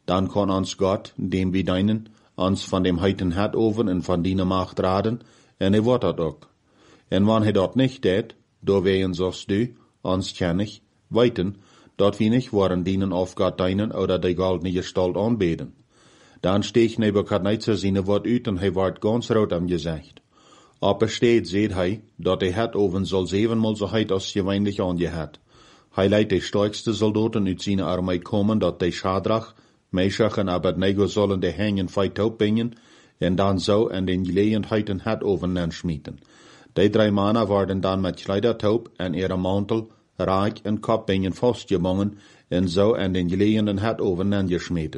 dann kann uns Gott, dem wir deinen, uns von dem heiten Herd over en van die Macht raden, en wordt dat ook. En wanneer dat niet deed, door wij zoals du, ons kennig, weten, dat we niet waren dienen auf Gott deinen oder die goldene Gestalt aanbeden. Dan steeg Nebukadnezar zijn woord uit en hij wordt ganz rood am gezicht. Op er steht, seht hij, dat de het oven zal 7-mal zo heit als gewöhnlich aangehet. Hij leidt de sterkste soldaten uit zijn armee komen, dat de Schadrach, Meshach en Abednego zullen de hengen feit opbrengen, en dan zo en den gelegenheiten het oven schmieten. Die 3 mannen worden dan met kleidertaub en ihre mantel, raak en kopbingen vastgebonden, en zo en den gelegenheden het oven geschmeten.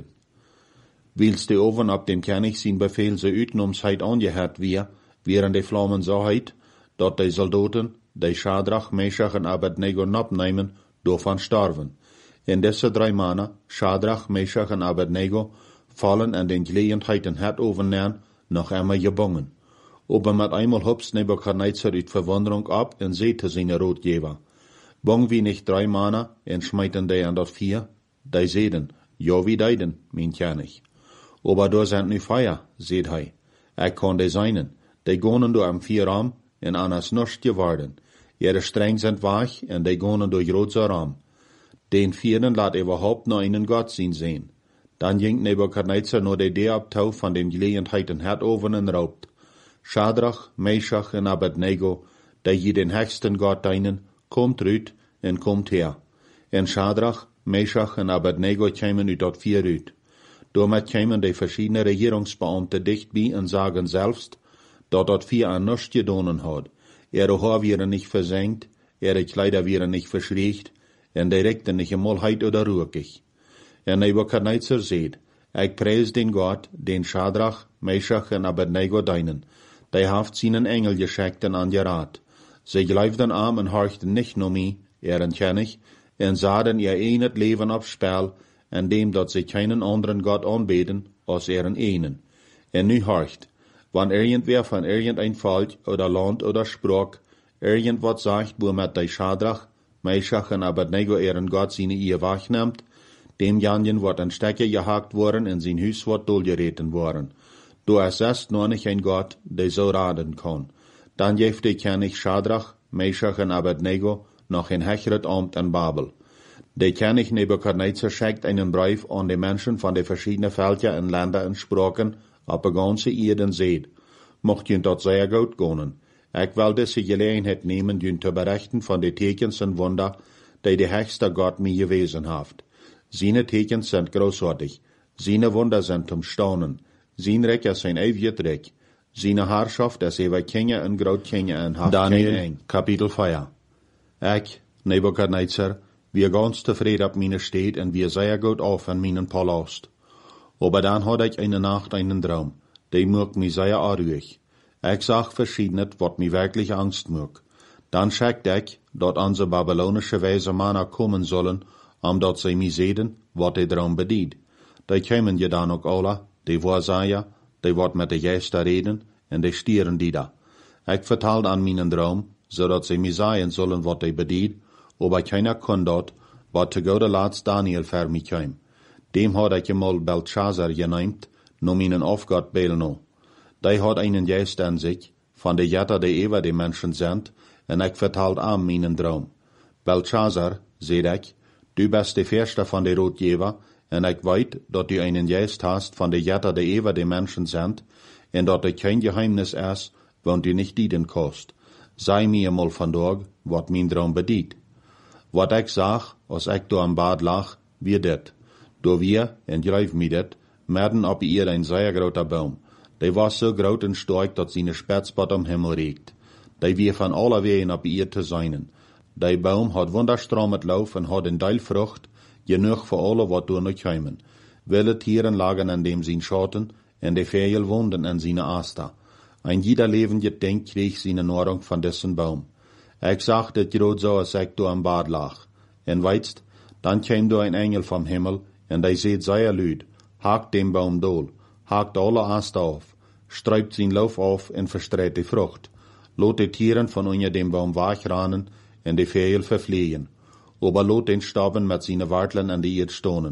Wils de oven op dem König zijn befehl ze uitnomsheid aangehet während de vlammen zo heit, dat de soldaten, de Schadrach, Meshach en Abednego opnemen, daarvan starven. En deze 3 mannen, Schadrach, Meshach en Abednego, vallen en den gelegenheiten het overnemen, nog einmal gebonden. Aber met einmal hupst Nebukadnezar uit verwondering op en zei te zijn roodgever: Bong wie nicht 3 mannen en schmeiten die aan dat 4, die zeiden, ja wie deiden, mijn König. Aber door zijn nu feier, zeid hij, ik kan die seinen, die gonen door am 4 Raum en anders nichts geworden. Ihre streng sind wach en die gonen door grootse Raum. Den 4. laat überhaupt noch einen Gott sehen. Dann ging Nebukadnezar nur die Deabtau von den Gelegenheiten Herd over en raubt. Schadrach, Meshach en Abednego, die je den höchsten Gott deinen, kommt uit en kommt her. En Schadrach, Meshach en Abednego kämen uit dat 4 uit. Damit kämen die verschiedenen Regierungsbeamte dicht bei en sagen selbst, dat 4 an nichts gedonen hat. Ihre Haar wären nicht versenkt, ihre Kleider wären nicht verschrägt, en die rekten nicht einmal heit oder ruhig. En Nebukadnezar seht, ik preis den Gott, den Schadrach, Meshach en Abednego deinen, die haft seinen Engel geschickt en angerat. Sie gleiften an en horchten nicht nur mich, ihren König, en sahen ihr einet Leben aufs Spiel, en dem dat sie keinen anderen Gott anbeten, als ihren einen. En nu horcht, wann irgendwer von irgendein Volk oder Land oder Sprach irgendwas sagt, wo mit die Schadrach, Meshach en Abednego ihren Gott seine Ehe wachnimmt, dem Janjen wird ein Stecker gehakt worden en sein Haus wird durchgereten worden. Du ist nur nicht ein Gott, der so raten kann. Dann geeft der König Schadrach, Meshach en Abednego noch ein hecheret Amt in Babel. Der König Nebukadnezar schickt einen Brief an die Menschen von den verschiedenen Völkern und Ländern und Sprachen auf der ganzen Erde seht. Mocht ihr dort sehr gut gehen. Ich will diese Gelegenheit nehmen, ihr zu berichten von den Tekens und Wunder, die der höchste Gott mir gewesen hat. Seine Tekens sind großartig. Seine Wunder sind zum Staunen. Sein Reich ist ein ewiges Reich. Seine Herrschaft ist über Könige und Großkönige und hat Daniel, Kapitel 4. Ich, Nebukadnezar, wir ganz zufrieden ab meine Stadt und wir sehr gut auf in meinen Palast. Aber dann hatte ich eine Nacht einen Traum, der macht mich sehr unruhig. Ich sah Verschiedenes, was mir wirklich Angst macht. Dann schickte ich, dass unsere babylonische weise Männer kommen sollen, dat sie mich sehen, was der Traum bedient. Die kämen ja dann auch alle, die Wahrsager, die wat mit der Geister reden, und die stieren die da. Ich vertalte an meinen Traum, so dass sie mir sagen sollen, was die bedient, aber keiner kann dort, was zu guter Letzt Daniel für mich kam. Dem hat ich einmal Belshazzar genannt, nur meinen Aufgott Belno. Die hat einen Geist an sich, von der Jetter, die über die Menschen sind, und ich vertalt an meinen Traum. Belshazzar, seht ich, du bist der Fürste von der Rotgeber, und ich weiß, dass du einen Geist hast von der Jetter, die über die Menschen sind, und dass das kein Geheimnis ist, wenn du nicht dienen kannst. Sei mir mal von dort, was mein Traum bedient. Wat ich sag, als ich da am Bad lag, wie dit. Do wir, en greif mir dit, midden op ihr ein sehr großer Baum. Der war so groß und stark, dass seine Spitzbart am Himmel regt. Der wir von aller Wegen op ihr zu seinen. Der Baum hat wunderstrom mit Lauf und hat in Teil Frucht, genug für alle, wat da noch kämen. Wilde Tieren lagen an dem sein Schatten, und die Vögel wohnten an seine Aster. Ein jeder lebende Ding krieg seine Nahrung von dessen Baum. Ich sag das grad so, als ich da am Bad lag. Und weißt, dann käm da ein Engel vom Himmel, und der seht sehr lüd, hakt dem Baum dohl, hakt alle Aster auf, streibt sein Lauf auf und verstreut die Frucht, lot die Tieren von unter dem Baum wachrannen und die Vögel verfliehen, aber lot den Staben mit seinen Warteln an die Erde stohnen,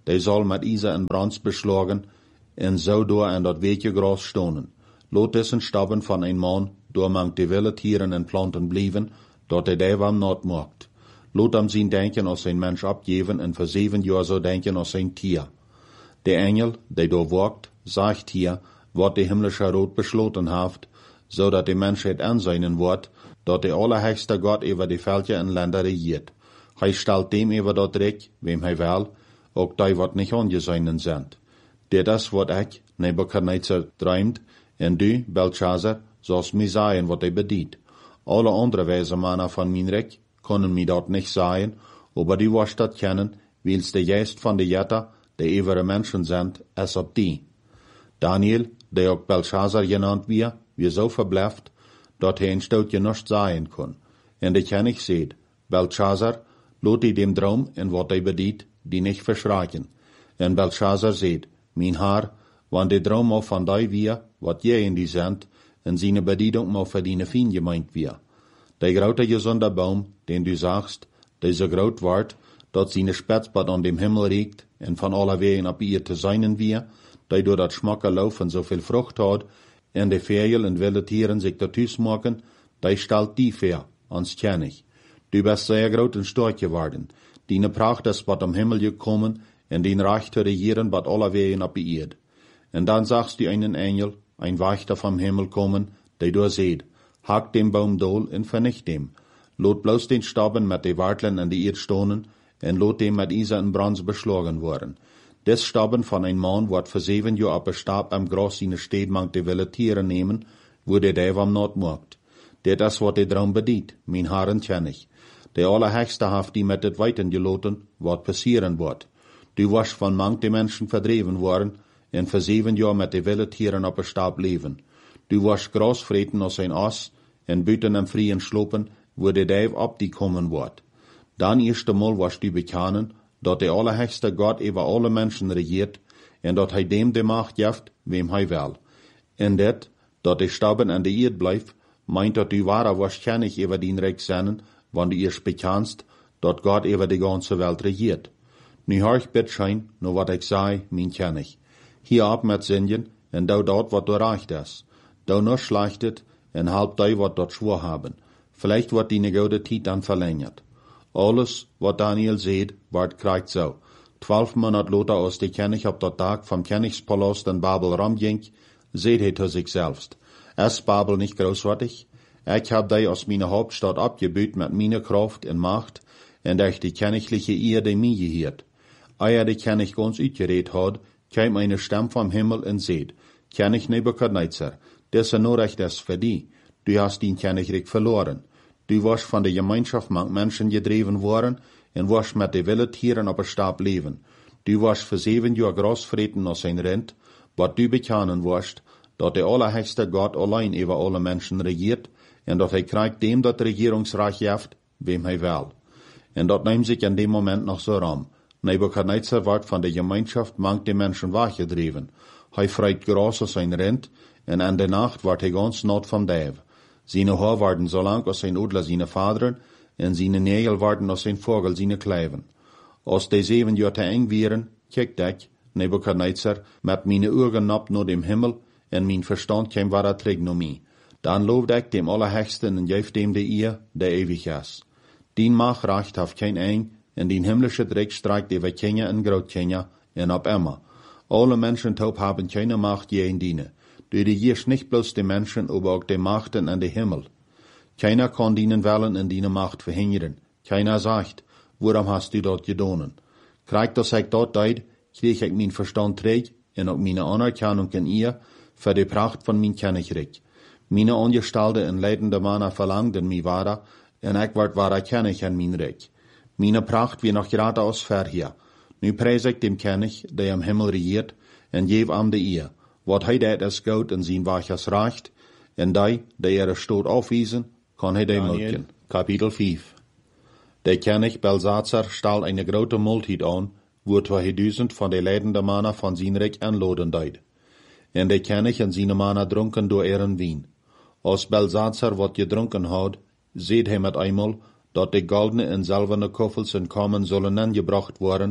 die soll met Isa en Brands beschlagen, en zo door en dat weetje gras stonen. Lot dessen stappen van een man, door mangt de wilde tieren en planten blijven, dat hij daarvan not mocht. Lot hem zijn denken als een mens opgeven en voor 7 jaar zo denken als een tier. De engel, die door walkt, zegt hier, wat de himmlische Rot besloten heeft, zodat de mens het aanzien wordt, dat de Allerhöchste God over de velden en landen regiert. Hij stelt dem over dat rijk, wem hij wil, ook die wat niet ongezien zijn. Dit is wat ik, Nebuchadnezzar, träumt, en du, Belshazzar, zoals mij zeggen wat hij bedient. Alle andere wijze mannen van mijn rijk kunnen mij dat niet zeggen, aber du wirst dat kennen, wils de geest van de Jetta, die ewige Menschen zijn, is op die. Daniel, die ook Belshazzar genannt wird, wie zo verblijft, dat hij een stootje nicht zeggen kon. En de König zegt, Belshazzar, laat die dem droom en wat hij bedient, die nicht verschraken. En Belshazzar zegt, mijn Herr, wann de droom of van die weer, wat jij in die zendt, en zijn bediening maar voor die vriend gemeint weer. De grote gezonde boom, den du sagst, die so groot wordt, dat zijn spetsbad aan dem Himmel riekt, en van alle wegen op ihr te zijn weer, die door dat schmakke laufen zoveel vrucht had, en de vegel en wilde tieren zich daartoe smaken, die stelt die ver, ans König. Du bist sehr groot en stark geworden, die Pracht ist wat am Himmel gekommen, en die Reich te regieren wat alle wegen op die Erd. En dan zagst du einen Engel, ein Wächter vom Himmel kommen, der du seht, hack dem Baum dool en vernicht dem. Lot bloß den Staben mit de Wartlen an die Erd stonen, en lot dem mit Isa en Brands beschlagen worden. Des Staben von ein Mann wordt voor 7 jaar op een Stab am Gras in de Stad mangt de wilde tieren nemen, wo de Dävam not mocht. Dit is wat de droom bedient, mijn Herren König. De Allerhöchste heeft die met het weten geloten, wat passieren wordt. Du was van mangt de Menschen verdreven worden, en voor 7 jaar met de wilde tieren op een Stab leven. Du was Gras vreten als een as, en buiten en vrien slopen, wo de Däv op die komen wordt. Dan eerste Mal was du bekennen, dat de Allerhöchste God over alle Menschen regiert, en dat hij dem de macht geeft, wem hij wil. En dat de Staben an de Erd blijft, meint dat du wahrer wahrscheinlich over die Reich zijn, wann du eerst bekennst, dat God over de ganze Welt regiert. Nu hoor ik bitschein, no wat ik zei, mijn König. Hier ab met zingen, en dou dat wat du recht is. Dou nur schlechtet, en halb die wat dort schwor haben. Vielleicht wordt die gouden tijd dan verlängert. Alles, wat Daniel seht, wordt krijgt zo. 12 Monate later als de König op dat Tag vom Königspalast in Babel rumging, seht hij zu sich selbst. Ist Babel nicht großartig? Ich hab die aus meiner Hauptstadt abgebüht mit meiner Kraft und Macht, en durch die königliche Erde mir gehiert. Eer de König ganz uitgeredet hat, kam eine Stimme vom Himmel und seht, König Nebuchadnezzar, das nur recht ist für die. Du hast den Königreich verloren. Du warst von der Gemeinschaft mit Menschen gedreven worden en warst mit de wilde tieren op een Stab leven. Du warst voor 7 jaar Gras vreten als een Rind, wat du bekennen warst, dat de Allerhöchste God allein over alle Menschen regiert, en dat hij krijgt dem dat Regierungsreich geeft, wem hij wil. En dat neemt zich in dem Moment nog zo ram. Nebuchadnezzar wordt van de Gemeinschaft mangt de Menschen weggedreven. Hij vreit Gras als een Rind, en in de Nacht wordt hij ganz nat van Däv. Seine Haar worden so lang als zijn Odler seine Vaderen, en seine Nägel worden als zijn Vogel seine Kleiven. Als de 7 jaar te eng wären, kijkt ik, Nebuchadnezzar, met meine Augen nap naar dem Himmel, en mijn verstand kwam waar terug naar mij. Dan loofde ik dem Allerhöchsten en geef dem de eer, der ewig is. Dien mag recht heeft geen eng, en dien himmlische Reich streikt over Kinder en Grootkinder, en op immer. Alle Menschen taub haben keine Macht je in dienen. Du regierst nicht bloß die Menschen, aber auch die Machten an den Himmel. Keiner kann dienen wollen und deine Macht verhindern. Keiner sagt, warum hast du dort gedonen? Kriegt das ich dort deid, krieg ich mein Verstand träg und auch meine Anerkennung in ihr für die Pracht von mein Königreich. Meine Angestellte und leidende Männer verlangten mich wahrer, und ich ward wahrer König in mein Reich. Meine Pracht wie noch gerade aus hier. Nu preis ich dem König, der am Himmel regiert, und geb am die eer. Wat hij dat is goud en zijn waches recht, en die ihre stoot afwijzen, kan hij die melken. Kapitel 5. Der König Belshazzar stal eine grote Multitude an, wo 2000 von de leidende Mannen von zijn Reich anladen deed. En der König en zijn Mannen dronken door ihren Wien. Als Belshazzar wat gedronken had, seht hij met einmal, dat de goldene en silberne koffels en kamen zullen angebracht worden,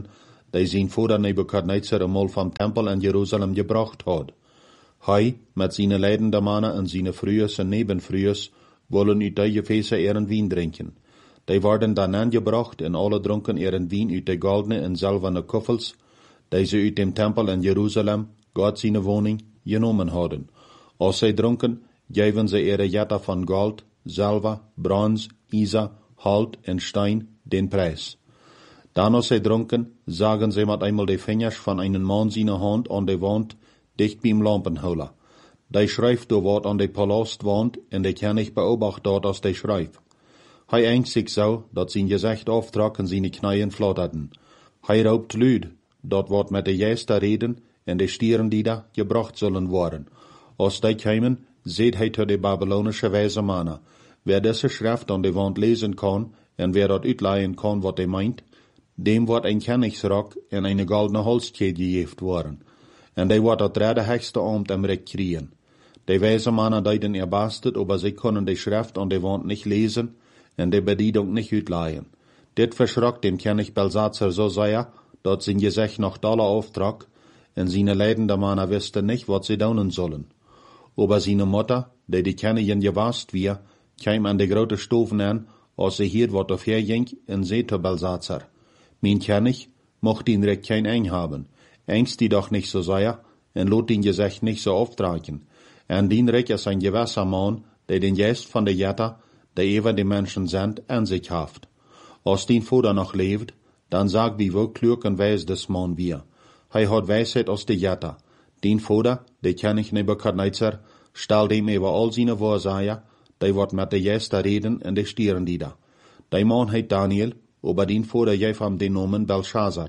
die sein Vater Nebukadnezar einmal vom Tempel in Jerusalem gebracht hat. Hij, mit seinen leidenden Mannen und seine Frühes und Nebenfrühes, wollen uit die Gefäße ihren Wein trinken. Die werden dann angebracht und alle trunken ihren Wein uit die goldene und silberne Kuffels, die sie uit dem Tempel in Jerusalem, Gott seine Wohnung, genommen haben. Als sie trunken, geben sie ihre Jetta von Gold, Silber, Bronze, Isa, Halt und Stein den Preis. Dann, als sie trunken, sagen sie mit einmal die Finger von einem Mann seine Hand an die Wand, dicht beim Lampenholer. Die schreibt dort an die Palastwand, und die kann ich beobachten dort, als die schreibt. Hij ängst sich so, dat sein Gesicht auftrag und seine Knien flotterten. Hij raubt Lüd, dort wird mit de Geister reden, und die Stieren, die da gebracht sollen worden. Als die kämen, seht hij zu de babylonische weise Mannen. Wer diese Schrift an die Wand lesen kann, und wer dort uitleihen kann, wat hij meint, dem wird ein Königsrock und eine goldene Holzkette gegeben worden. Und die wird dat dritte höchste Amt im Recht kriegen. Die weise Mannen deuten ihr Bestes, aber sie können die Schrift an die Wand nicht lesen, und die Bedienung nicht uitleihen. Dit verschrock dem König Belsazar so sehr, dat sein Gesicht noch doller auftrag, und seine leidende Männer wussten nicht, was sie tun sollen. Aber seine Mutter, die Königin gewasst wir, kam an die große Stufen an, als sie hier wat auf herging, und sie zu Belsazar: Mein König, mocht ihn recht kein Eng haben, ängst die doch nicht so sehr, und lot ihn Gesicht nicht so auftragen. Und den recht ist ein gewisser Mann, der den Geist von der Jetta, der ewer die Menschen sind, an sich haft. Als den Vater noch lebt, dann sagt wie wohl klug und weis des Mann wir. Hij hat Weisheit aus der Jetta. Den Vater, der König Nebukadnezar, stellt ihm über all seine Wahrsager, der wird mit der Geister reden und die Stieren die da. Der Mann heißt Daniel, aber den Vater gef ihm den Namen Belshazzar.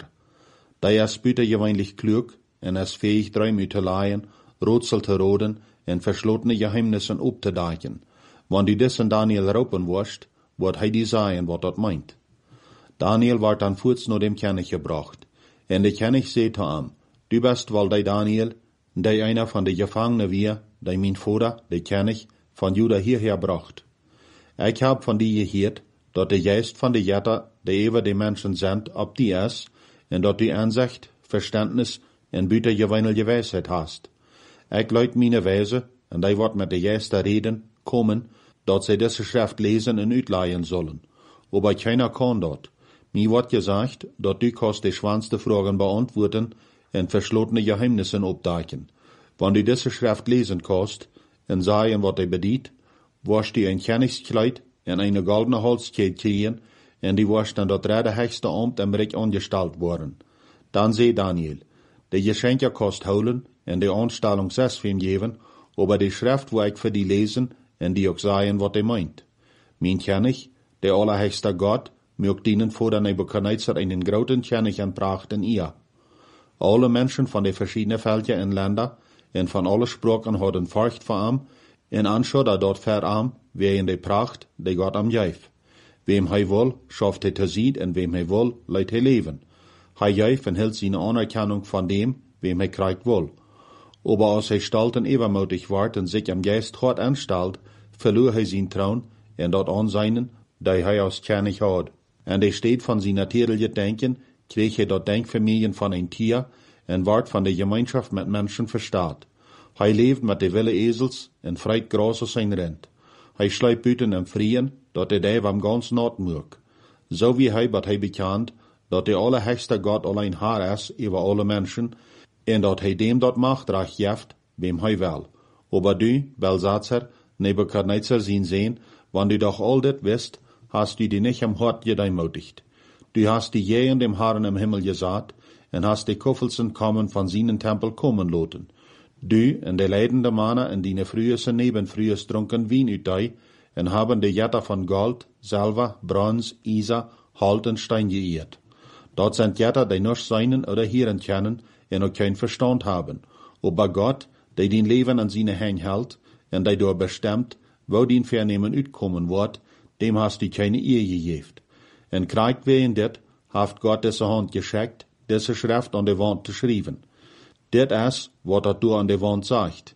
Der ist gewöhnlich klug und ist fähig, Träume zu leihen, Rätsel zu roden und verschlossene Geheimnissen aufzudecken. Wenn du diesen Daniel raupen wirst, wird hij die sagen, was dat meint. Daniel ward dann kurz nur dem König gebracht. Und der König sagt zu ihm: Du bist wohl der Daniel, der einer von den Gefangenen wir, der mein Vater, der König, von Juda hierher bracht. Ich hab von dir gehört, dass der Geist von der Jetta, der ewer die Menschen sind, ob die ist, und dass du Ansicht, Verständnis und bütergewöhnliche Weisheit hast. Ich leut meine Weise, und ich wird mit der Geister reden, kommen, dass sie diese Schrift lesen und uitleihen sollen. Aber keiner kann dort. Mir wird gesagt, dass du kannst die schwanste Fragen beantworten und verschlossene Geheimnisse aufdecken. Wenn du diese Schrift lesen kannst und sagen, was dir bedient, wirst du ein Königskleid und eine goldene Holzkette kriegen, und du wirst dann das dritte höchste Amt im Reich angestellt worden. Dann seh Daniel: Die Geschenke kannst holen und die Anstellung selbst für ihn geben, aber die Schrift, wo ich für die lesen, und die auch sagen, was die meint. Mein König, der allerhöchste Gott, mögt ihnen vor der Nebukadnezar einen großen König anbrachten ihr. Alle Menschen von den verschiedenen Völkern und Ländern und von allen Sprachen hatten Furcht vor ihm, und anschaut dort vor ihm, wegen der Pracht, die Gott am gef. Wem hij will, schafft hij te zien, und wem hij will, leidt hij leven. Hij gef und hält seine Anerkennung von dem, wem hij kriegt will. Aber als hij stolz und übermütig ward und sich am Geist hart anstellt, verlor hij sein Trauen und dort Anseinen, die hij als König hat. Und er steht von seiner natürlichen Denken, krieg er dort Denkfamilien von ein Tier und ward von der Gemeinschaft mit Menschen verstaat. Hij lebt mit der Wille Esels und freit Gras aus sein Rind. Hij schleipt büten im Frieden, dat der am ganz Nord mög. So wie hij wat hij bekannt, dat der allerhöchste Gott allein Herr ist über alle Menschen, und dat hij dem dort Macht recht jeft, wem hij will. Aber du, Belshazzar, Nebukadnezar sein sehen, wann du doch all dit wisst, hast du die nicht am Hort gedeimutigt. Du hast die je in dem Herrn im Himmel gesagt, und hast die Kuffelsen kommen von seinen Tempel kommen loten. Du und die leidende Männer in die frühes und nebenfrühes trunken Wein ut dei, und haben die Jetta von Gold, Silber, Bronze, Isa, Halt und Stein geirrt. Dort sind Jetta, die nur seinen oder hören können, und auch kein Verstand haben. Aber Gott, der den Leben an seine Hände hält, und der dort bestimmt, wo den Vernehmen utkommen wird, dem hast du keine Ehe gegeben. Und kriegt wegen dit, haft Gott diese Hand geschickt, diese Schrift an die Wand zu schreiben. Dit ist, was er du an die Wand sagt: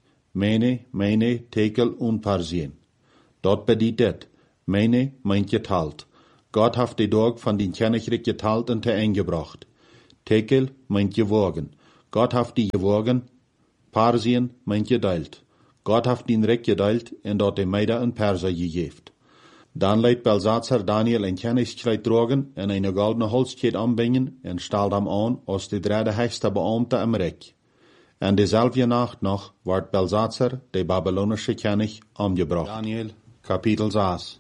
Meine, Tekel und Parsien. Dort bedient dit: meint geteilt. Gott haft die Tag von den Königreich geteilt und eingebracht. Tekel meint gewogen. Gott hat die gewogen. Persien meint gedeilt. Gott hat den Reck gedeilt en dort de Meida in Perser gegeeft. Dan leidt Belsazar Daniel een kenniskleid drogen en een goldene holskleed aanbrengen en staal hem aan als de derde hechtste beambte im Reck. En dezelfde nacht nog werd Belsazar, de Babylonische kennig, omgebracht. Daniel, kapitel 6.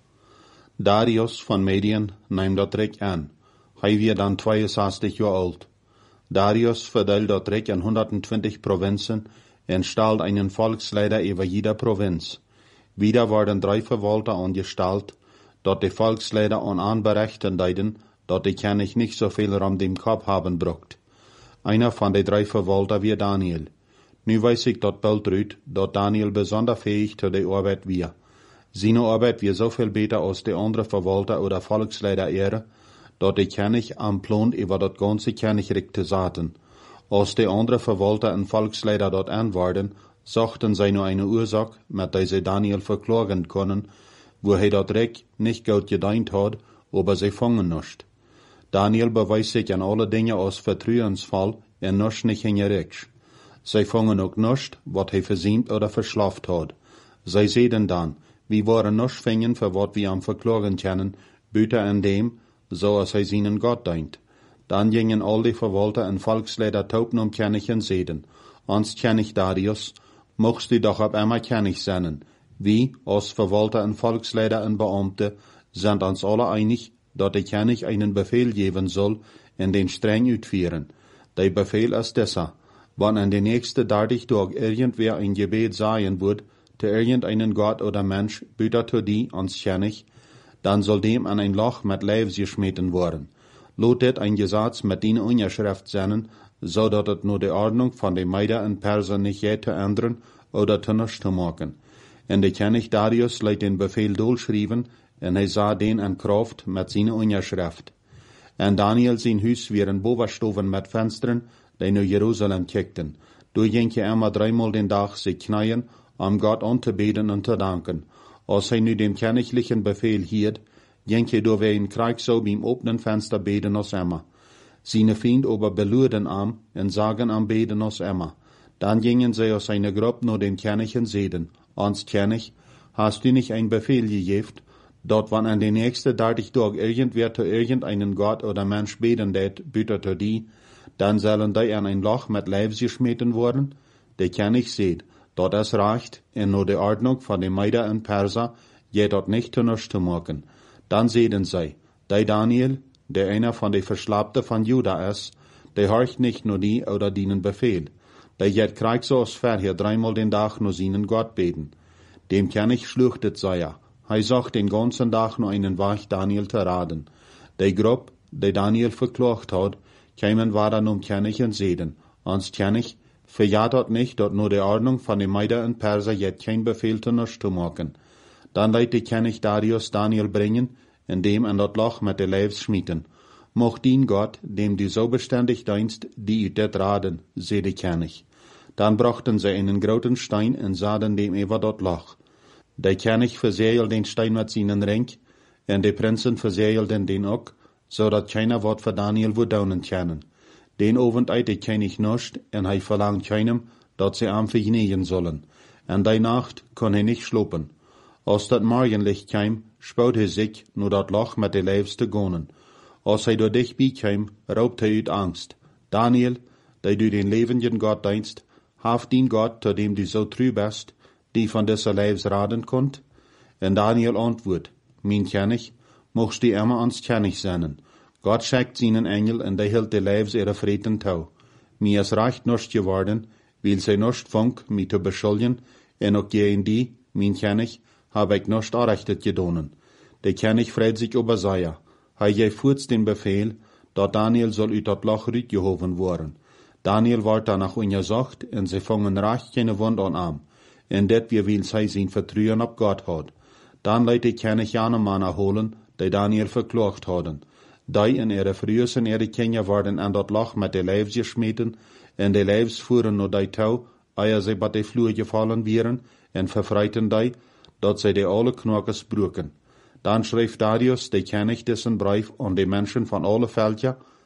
Darius van Medien neemt dat Reck aan. Hij was dan 62 jaar oud. Darius verdeelt dat Reck in 120 provinzen en stelt einen Volksleider über jeder Provinz. Wieder worden 3 Verwalter angestalt, dat de Volksleider an anberechten deiden, dat de kennig nicht so viel rum dem Kopf haben brucht. Einer von de 3 Verwalter wie Daniel. Nu weiß ich dat Beltrud, dat Daniel besonders fähig zu der Arbeit war. Seine Arbeit war so viel besser als de andere Verwalter oder Volksleider ehre, dat de kennig am Plan über dat ganze Kennigrecht te zaten. Als de andere Verwalter en Volksleider dort anwarden, suchten sie nur eine Ursache, mit der sie Daniel verklagen können, wo hij dat Reck nicht gut gedient hat, aber sie fangen nicht. Daniel beweist sich an alle Dinge als vertrauensvoll en nicht nicht hingerecht. Sie fangen auch nicht, was hij versehnt oder verschlaft hat. Sie sehen dann, wie waren nicht fingen für was wir am verklagen können, büter an dem, so als hij seinen Gott dient. Dann gingen all die Verwalter en Volksleider taupen um König en zeden. Ans König Darius, mochst du doch ab einmal König sein. Wie, als Verwalter en Volksleider en Beamte, sind uns alle einig, dat der König einen Befehl geben soll en den streng uitführen. Der Befehl ist dieser: wann an den nächsten 30 Tag irgendwer ein Gebet sagen wird, zu irgendeinen Gott oder Mensch, büter zu die ans König, dann soll dem an ein Loch mit Leibs geschmeten worden. Lotet ein Gesetz mit den Unterschrift sein, so dat het nur die Ordnung von den Meida en Perser nicht je zu ändern oder zu nichts zu machen. En de König Darius leidt den Befehl durchschrieben, en hij sah den an Kraft mit seiner Unterschrift. En Daniel sein Hus waren bovenstoven mit Fenstern, die nach Jerusalem kickten. Du ging je immer 3-mal den Tag sich knien, Gott anzubeten und zu danken. Als hij nu den königlichen Befehl hielt, ging je door een Kriegszoo beim openen Fenster beten als immer. Seine Fiend aber belurden en sagen am beten als immer. Dann gingen sie aus seiner Gruppe nur den König und seden: Ans König, hast du nicht ein Befehl gegeben, dort wann an den nächsten 30 Tag irgendwer zu irgendeinen Gott oder Mensch beten det, büter zu die, dann sollen die an ein Loch mit Leibs geschmeten worden? Der König seht, dort es reicht, in nur die Ordnung von den Meida und Perser, je dort nicht zu nichts zu machen. Dann sehen sie, der Daniel, der einer von den Verschlappten von Juda ist, der horcht nicht nur die oder dienen Befehl. Der jet Kriegsaus vorher 3-mal den Tag nur seinen Gott beten. Dem König schluchtet sei er. Hij zag den ganzen Tag nur einen Weg Daniel zu raten. Der Gruppe, der Daniel verklagt hat, kämen waren um König und seden: Ans König, verjagt dort nicht, dort nur die Ordnung von den Meida und Perser jet kein Befehl zu nichts zu machen. Dann leidt der König Darius Daniel bringen, indem an dort Loch mit der Leibs schmieden. Mocht dien Gott, dem du so beständig dienst, die det raden, seh der König. Dann brachten sie einen großen Stein und sahen dem über dort Loch. Der König verseelt den Stein mit seinen Ring, und die Prinzen verseelten den auch, so dat keiner Wort für Daniel wird daunen können. Den Abend eit der König nicht, und hij verlangt keinem, dat sie am vergnügen sollen. Und die Nacht kann er nicht schlupen. Als dat Morgenlicht kam, spoot hij sich, nur dat Loch mit de Leibs te gonen. Als hij door dichtbij kwam, raubt hij uit Angst: Daniel, die du den lebenden Gott dienst, haft den Gott, zu dem du so treu bist, die von dieser Leibs raden konnt? En Daniel antwoordt: Mein König, mochst du immer ans König sein. Gott schickt seinen Engel und der hält die Leibs ihrer Frieden tau. Mir ist recht nicht geworden, weil sie nicht funk, mich zu beschuldigen, en auch gegen die, mein König, habe ich nicht errechtet gedonen. Der König freut sich über Seia. Hij geeft den Befehl, dat Daniel soll uit dat Loch uitgehoven worden. Daniel wordt danach untersucht, en sie fangen recht keine Wund an. En dat wir will sie sein Vertrauen auf Gott hat. Dann leidt der König jene Männer holen, die Daniel verklagt hadden. Die in ihre Frühs en ihre Kinder worden an dat Loch mit de Leibs geschmeten, en de Leibs fuhren nur die Tau, eer sie bei de Flur gefallen wären, en verfreiten die, dat sie de alle Knockes brücken. Dann schreef Darius, der König, dessen Brief an die Menschen von alle Völker,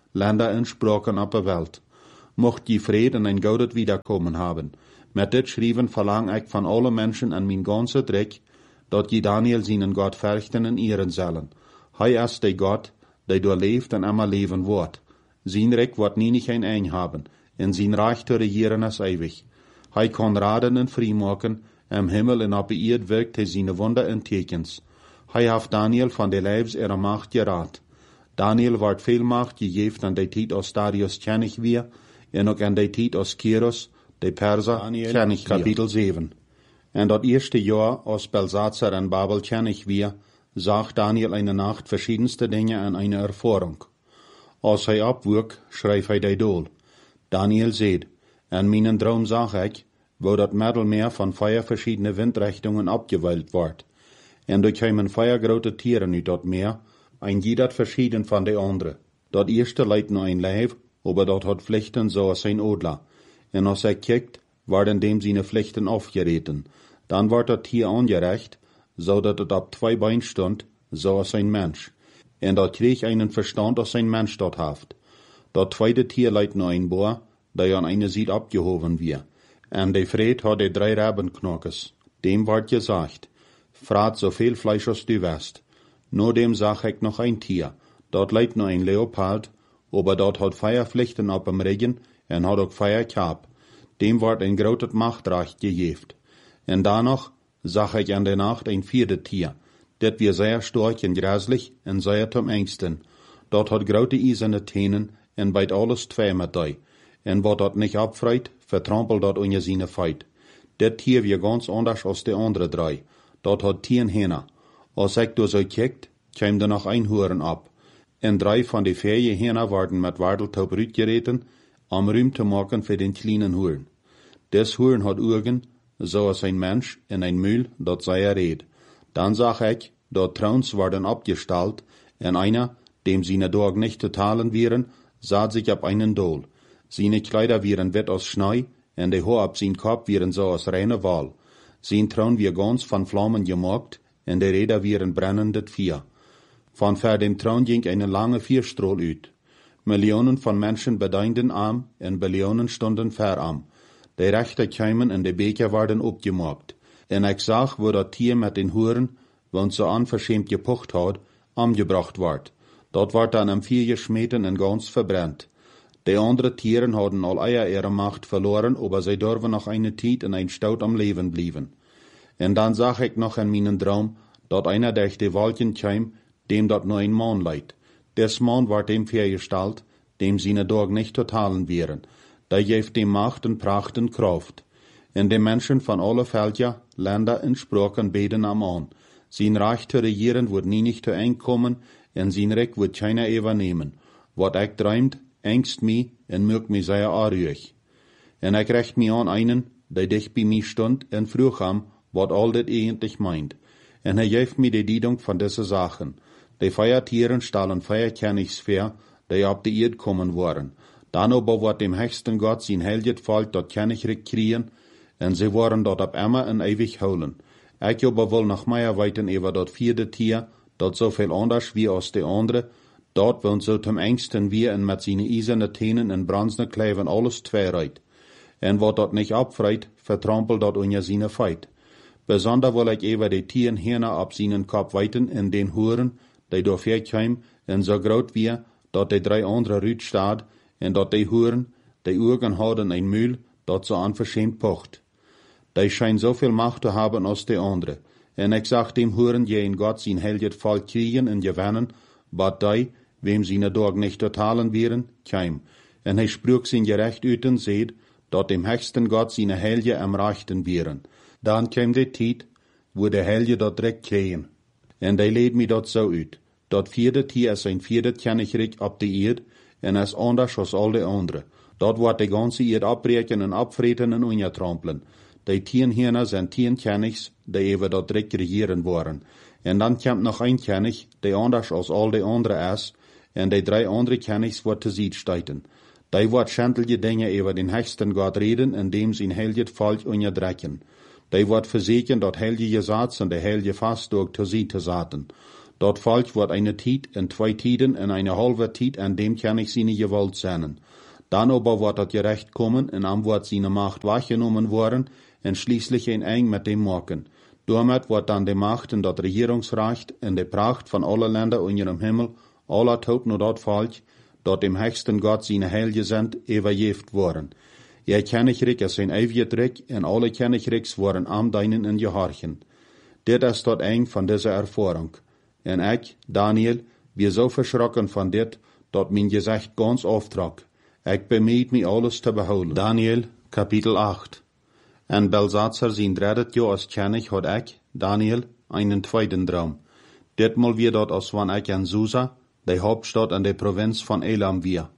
Länder en Sprachen op der Welt. Mocht die Vrede en ein goudet Wiederkommen haben. Met dit schrijven verlang ik van alle Menschen an mijn ganze Dreck, dat je Daniel seinen Gott verchten en ehren zullen. Hij is de Gott, die doorleeft en immer leven wordt. Zijn Reich wordt nie ein Ein haben, en zijn Reich te regieren is ewig. Hij kan raden en vrij maken, im Himmel en op de Erde wirkt hij zijn Wunder en Tekens. Hij heeft Daniel van de Leibs ihrer Macht geraad. Daniel wordt veel Macht gegeven aan de tijd als Darius kennig weer, en ook aan de tijd als Kyros, de Perser, kennig kapitel 7. En dat eerste jaar als Belshazzar en Babel kennig weer, zag Daniel eine Nacht verschiedenste Dinge en eine Erfahrung. Als hij opwoek, schreef hij die dool. Daniel zegt, en mijn droom zag ik, wo dat Mittelmeer van 4 verschiedene windrichtungen abgeweilt wordt. En durch kwamen 4 grote Tieren uit dat Meer, ein jeder verschieden van de andere. Dat eerste leidt nur ein Leib, aber dat hat Pflichten zoals ein Odler. En als hij kijkt, worden dem seine Pflichten aufgereten. Dan wordt dat Tier angerecht, zodat het op 2 Beinen stond, zoals ein Mensch. En dat kreeg einen Verstand als ein Mensch dort haft. Dat tweede Tier leidt nur ein Boer, die an eine Seite abgehoben wird. En de Fred had de 3 Rabenknokkes. Dem wordt gesagt, vraat zoveel Fleisch als du west. Nur dem zag ik nog ein Tier. Dat leidt nur ein Leopard, aber dat had 4 Pflichten op hem Regen en had ook 4 Kap. Dem wordt ein groot Machtreich gegeven. En danach zag ik an der Nacht ein 4. Tier. Dat weer zeer storch en gräslich en zeer zum Ängsten. Dat had grote eiserne Tenen en beit alles 2 met die. En wat dat nicht abfreit, vertrampelt dat onder seine Feit. Dat Tier weer ganz anders als de andere 3. Dat had 10 Hähner. Als ik door zo kijkt, kwam er nog ein Huren ab. En 3 van de 4 Hähner worden met Wardeltaub uitgereten, om ruim te maken voor den kleinen Huren. Des Huren had Augen, zoals ein Mensch, en ein Mühl, dat sei red. Dan zag ik, dat Trauns worden abgestalt, en einer, dem seine Dorg nicht zu talen wären, saat sich ab einen Dol. Seine Kleider wären wett aus Schnee, en de Haar ab sein Kopf wären so aus reine Wal. Sein Traun wir ganz von Flammen gemockt, en de Räder wären brennendet Vier. Von ver dem Traun ging eine lange Vierstrohl uit. Millionen von Menschen bedeinden am, en Billionen stunden veram. De Rechter kämen en de Beker werden opgemockt. En ik zag, wo dat Tier met den Huren, want so unverschämt gepocht hat, angebracht ward. Dort ward dann am 4 geschmeten en ganz verbrennt. De andere Tieren hadden al ihre Macht verloren, aber sie dürfen noch eine Tijd in ein Staud am Leben blieben. En dan zag ik nog in mijn Traum, dat einer durch de Wolken kwam, dem dat nur ein Mann leidt. Des Mann ward dem vergestalt, dem seine Dorg nicht totalen wären. Da geeft dem Macht en Pracht en Kraft. En de Menschen von alle Völker, Länder en Sprachen beten am an. Sein Reich zu regieren wird nie nicht zu einkommen, en sein Recht wird keiner übernehmen. Wat ik träumt, ängst mi en mögt mi sehr anruhig. En ik recht mi an einen, der dicht bei mi stund en vroeg am, wat all dit eigentlich meint. En hij geeft mi de Diedung von diese Sachen. De 4 Tieren stahlen 4 Königsver, die op de Erde kommen waren. Dan aber wird dem höchsten Gott sein helget Volk dat Königreich kriegen, en sie waren dort ab immer en ewig holen. Ik aber will noch mehr weiten über dat 4. Tier, dat so viel anders wie als de andere, dort woont so zum Ängsten wie en met seine eiserne Tenen en bronzene Kleven alles 2 reit. En wat dat nicht abfreit, vertrampelt dat unter seine Feit. Besonder will ich über die Tieren Hähner ab seinen Kopf weiten en den Huren, die door verkheim en so groot wie, dat de 3 andere ruut staat, en dat de Huren, die Augen hadden ein Mühl, dat so unverschämt pocht. Die scheint so viel Macht zu haben als de andere. En ik zag dem Huren je in Gott sein helget Volk kriegen en gewinnen, wat die, wem seine Dorg nicht totalen wären, keim. En hij sprach sein Gerecht uit en seht, dat dem höchsten Gott seine Helge am rechten wären. Dan kwam de tijd, wo de Helge dat direkt kregen. En die leed mi dat zo uit. Dat 4. Tier is ein 4. Königreich op de Erde, en is anders als al de andere. Dat wordt de ganze Erde abbreken en abvreten en untertrampeln. Die 10 Hähner sind 10 Königs, die even dat direkt regieren worden. En dan komt nog ein König, die anders als al de andere is, en die 3 andere Königs wordt te ziet steiten. Die wordt schändliche Dinge über den höchsten Gott reden, en dem sein helget Volk unterdrücken. Die wordt verzekeren dat heilige Satz en de heilige Fastdag te ziet te zaten. Dort Volk wordt eine Tijd in 2 Tiden en eine halve Tijd en dem kann ich seine Gewalt senden. Dann aber wordt dat gerecht kommen en am wordt seine Macht weggenommen worden en schließlich een eng met dem maken. Damit wordt dan de Macht en dat Regierungsrecht en de Pracht van alle Länder onder dem Himmel, aller Toten und dat Volk, dat dem höchsten Gott seine Heilige sind, übergeft worden. Ihr Königreich ist ein ewiges Reich en alle Königreichs worden am deinen in gehorchen. Dit is dat eng van deze Erfahrung. En ik, Daniel, wir so verschrocken van dit, dat mijn gezicht ganz auftrag. Ik bemüht mich alles te behouden. Daniel, Kapitel 8. En Belsatzer zijn 3. Jahr als König had ik, Daniel, einen tweeden Traum. Ditmal weer dat als wann ik in Susa, de Hauptstadt in de Provinz van Elam weer.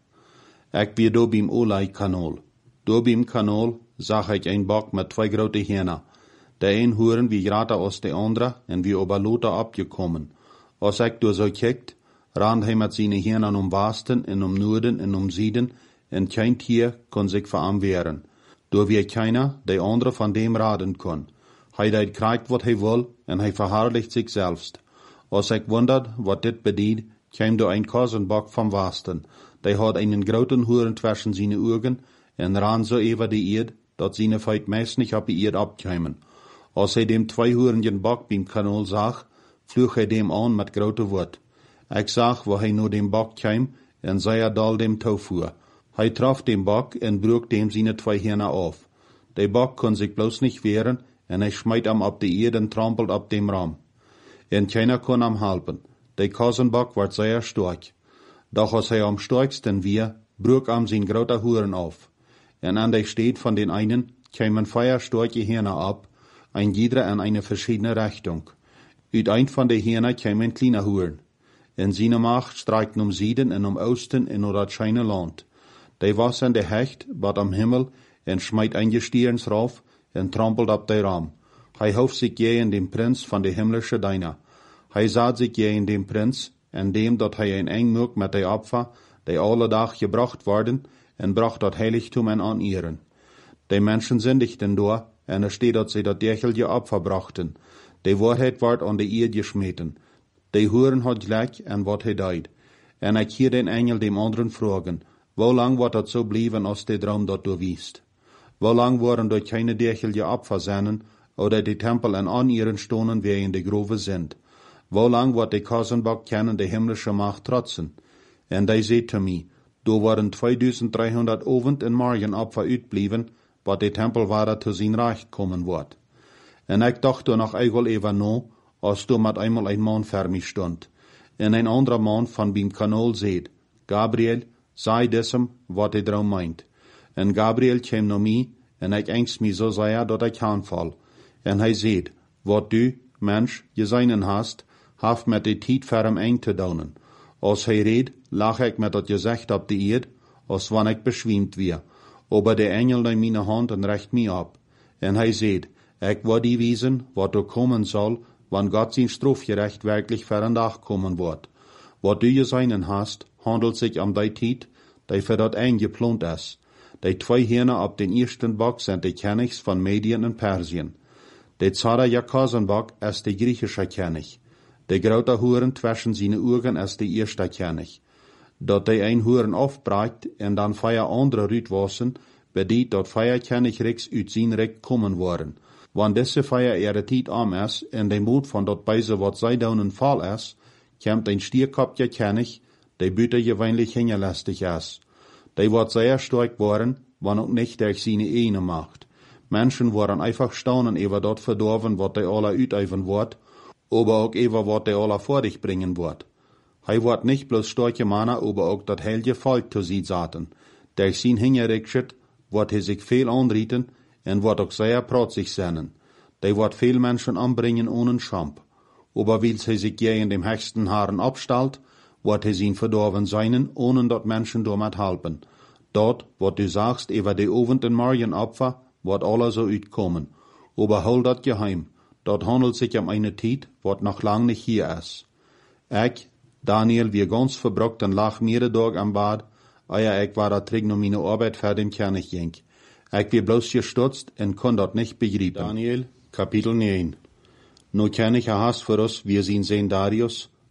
Ik weer do beim Olai-Kanal. Do beim Kanal zag ik een bok met 2 grote Hähne. De een huren wie grater als de andere en wie ober Lothar abgekommen. Als ik door zo kijkt, rand hij met zijn Hähnen om Westen en om Noorden en om Süden en kein Tier kon zich voor hem wehren. Door wie keiner de andere van dem raden kon. Hij deed krijgt wat hij wil en hij verherrlicht zich selbst. Als ik wundert wat dit bedient, kwam door een Kosenbock vom Westen. Die had einen groten Huren zwischen seine Augen en ran so über die Erd, dat seine Feit meist nicht op die Erd abkämen. Als hij dem 2-hurigen Bock beim Kanal zag, vloog hij dem aan met grote woord. Ik zag waar hij naar dem Bock kwam en zei dal dem toevoer. Hij traf dem Bock en broek dem seine 2 Hähne auf. Der Bock kon sich bloß nicht wehren en hij smijt am op de Erd en trampelt op dem Raum. En keiner kon am helpen. Der Kosenbock werd sehr stark. Doch als hij am starksten weer, broek am zijn grote Huren auf. En an der Steed van den einen kämen 4 starke Hähne ab, ein jeder in eine verschiedene Richtung. Uit ein von de Hähne kämen kleine Huren. En seine Macht streikten um Süden en um Osten en um dat scheine Land. Die was in de Hecht, bad am Himmel, en schmeit ein Gestierens rauf, en trampelt ab de Raum. Hij hoofd zich je in dem Prinz van de himmlische Deiner. Hij zat zich je in dem Prinz, en dem dat hij een eng moek met de Opfer, die alle dag gebracht worden, en bracht dat Heiligtum en an ihren. Die Menschen sündigten door, en er steht, dat sie dat dergelijke Opfer brachten. Die Wahrheit ward an de Erde geschmeten. Die Huren hat gleich en wat hij deed. En ik hier den Engel dem anderen fragen, wo lang wordt dat so blijven als de Traum dat du wiest? Wo lang worden dort keine dergelijke Opfer seinen, oder die Tempel en an ihren Stonen wie in de Grove sind? Wo lang wordt de Kosenbock kennen de himmlische Macht trotzen? En die zei te mij, do waren 2300 Abend en Morgen Opfer uitblieben, wat de Tempel waren te zijn recht kommen wordt. En ik dacht er nog eigel even no, als du met einmal ein Mann vor mich stond. En ein anderer Mann van beim Kanal zeid, Gabriel, sei diesem, wat de Traum meint. En Gabriel kwam naar mij, en ik angst mij zo sehr, dat ik aanval. En hij zeid, wat du, Mensch, gezeinen hast, haft met de tijd voor hem eng te donen. Als hij reed, lag ik met dat gezicht op de Erd, als wanneer ik beschwimd weer. Aber de Engel neemt mijn hand en recht mij op. En hij zeid, ik wil die wezen, wat er komen zal, wann Gott zijn strafgerecht werkelijk voor een dag komen wordt. Wat du gezeinen hast, handelt sich om die tijd, die voor dat eng geplant is. Die 2 Hähne op den eersten Bock sind de Königs van Medien en Persien. De Zara Kosenbock is de griechische König. De grote Huren zwischen seine Augen is de eerste König. Dat de een Huren aufbreicht en dan 4 andere uitwassen, bedeutet dat 4 Königreichs uit zijn Reich kommen worden. Wann diese 4 ihre Tijd am is en de moed van dat beise wat zij doen fall is, komt een stierkopje König, de buiten gewöhnlich hingelästig is. Die wordt sehr stark worden, wann auch nicht durch seine eigene Macht. Menschen worden einfach staunen über dort verdorven, wat die alle uitüben wordt, aber auch über wat die alle vor dich bringen wordt. Hij wordt nicht bloß starke Männer, aber auch dat heilige Volk zu sie zaten. Durch sein Hingerichtschitt wordt hij sich viel anrieten en wordt auch sehr protzig sein. Die wordt viel Menschen anbringen ohne Schamp. Aber weil hij sich je in dem höchsten Haaren abstellt, wordt hij zijn verdorven sein, ohne dat Menschen damit helpen. Dort, wat du sagst, über die Abend- und Morgenopfer, wordt alle so uitkommen. Aber hol dat geheim. Dort handelt sich um eine Tijd, wat noch lang nicht hier is. Ik, Daniel, wie ganz verbrockt en lag mehrere Tage am Bad, ik war da terug naar meine Arbeit für den König ging. Ik wie bloß gestutzt en kon dat nicht begreipen. Daniel, Kapitel 9. Nu König hast für uns, wir sind sehen Darius,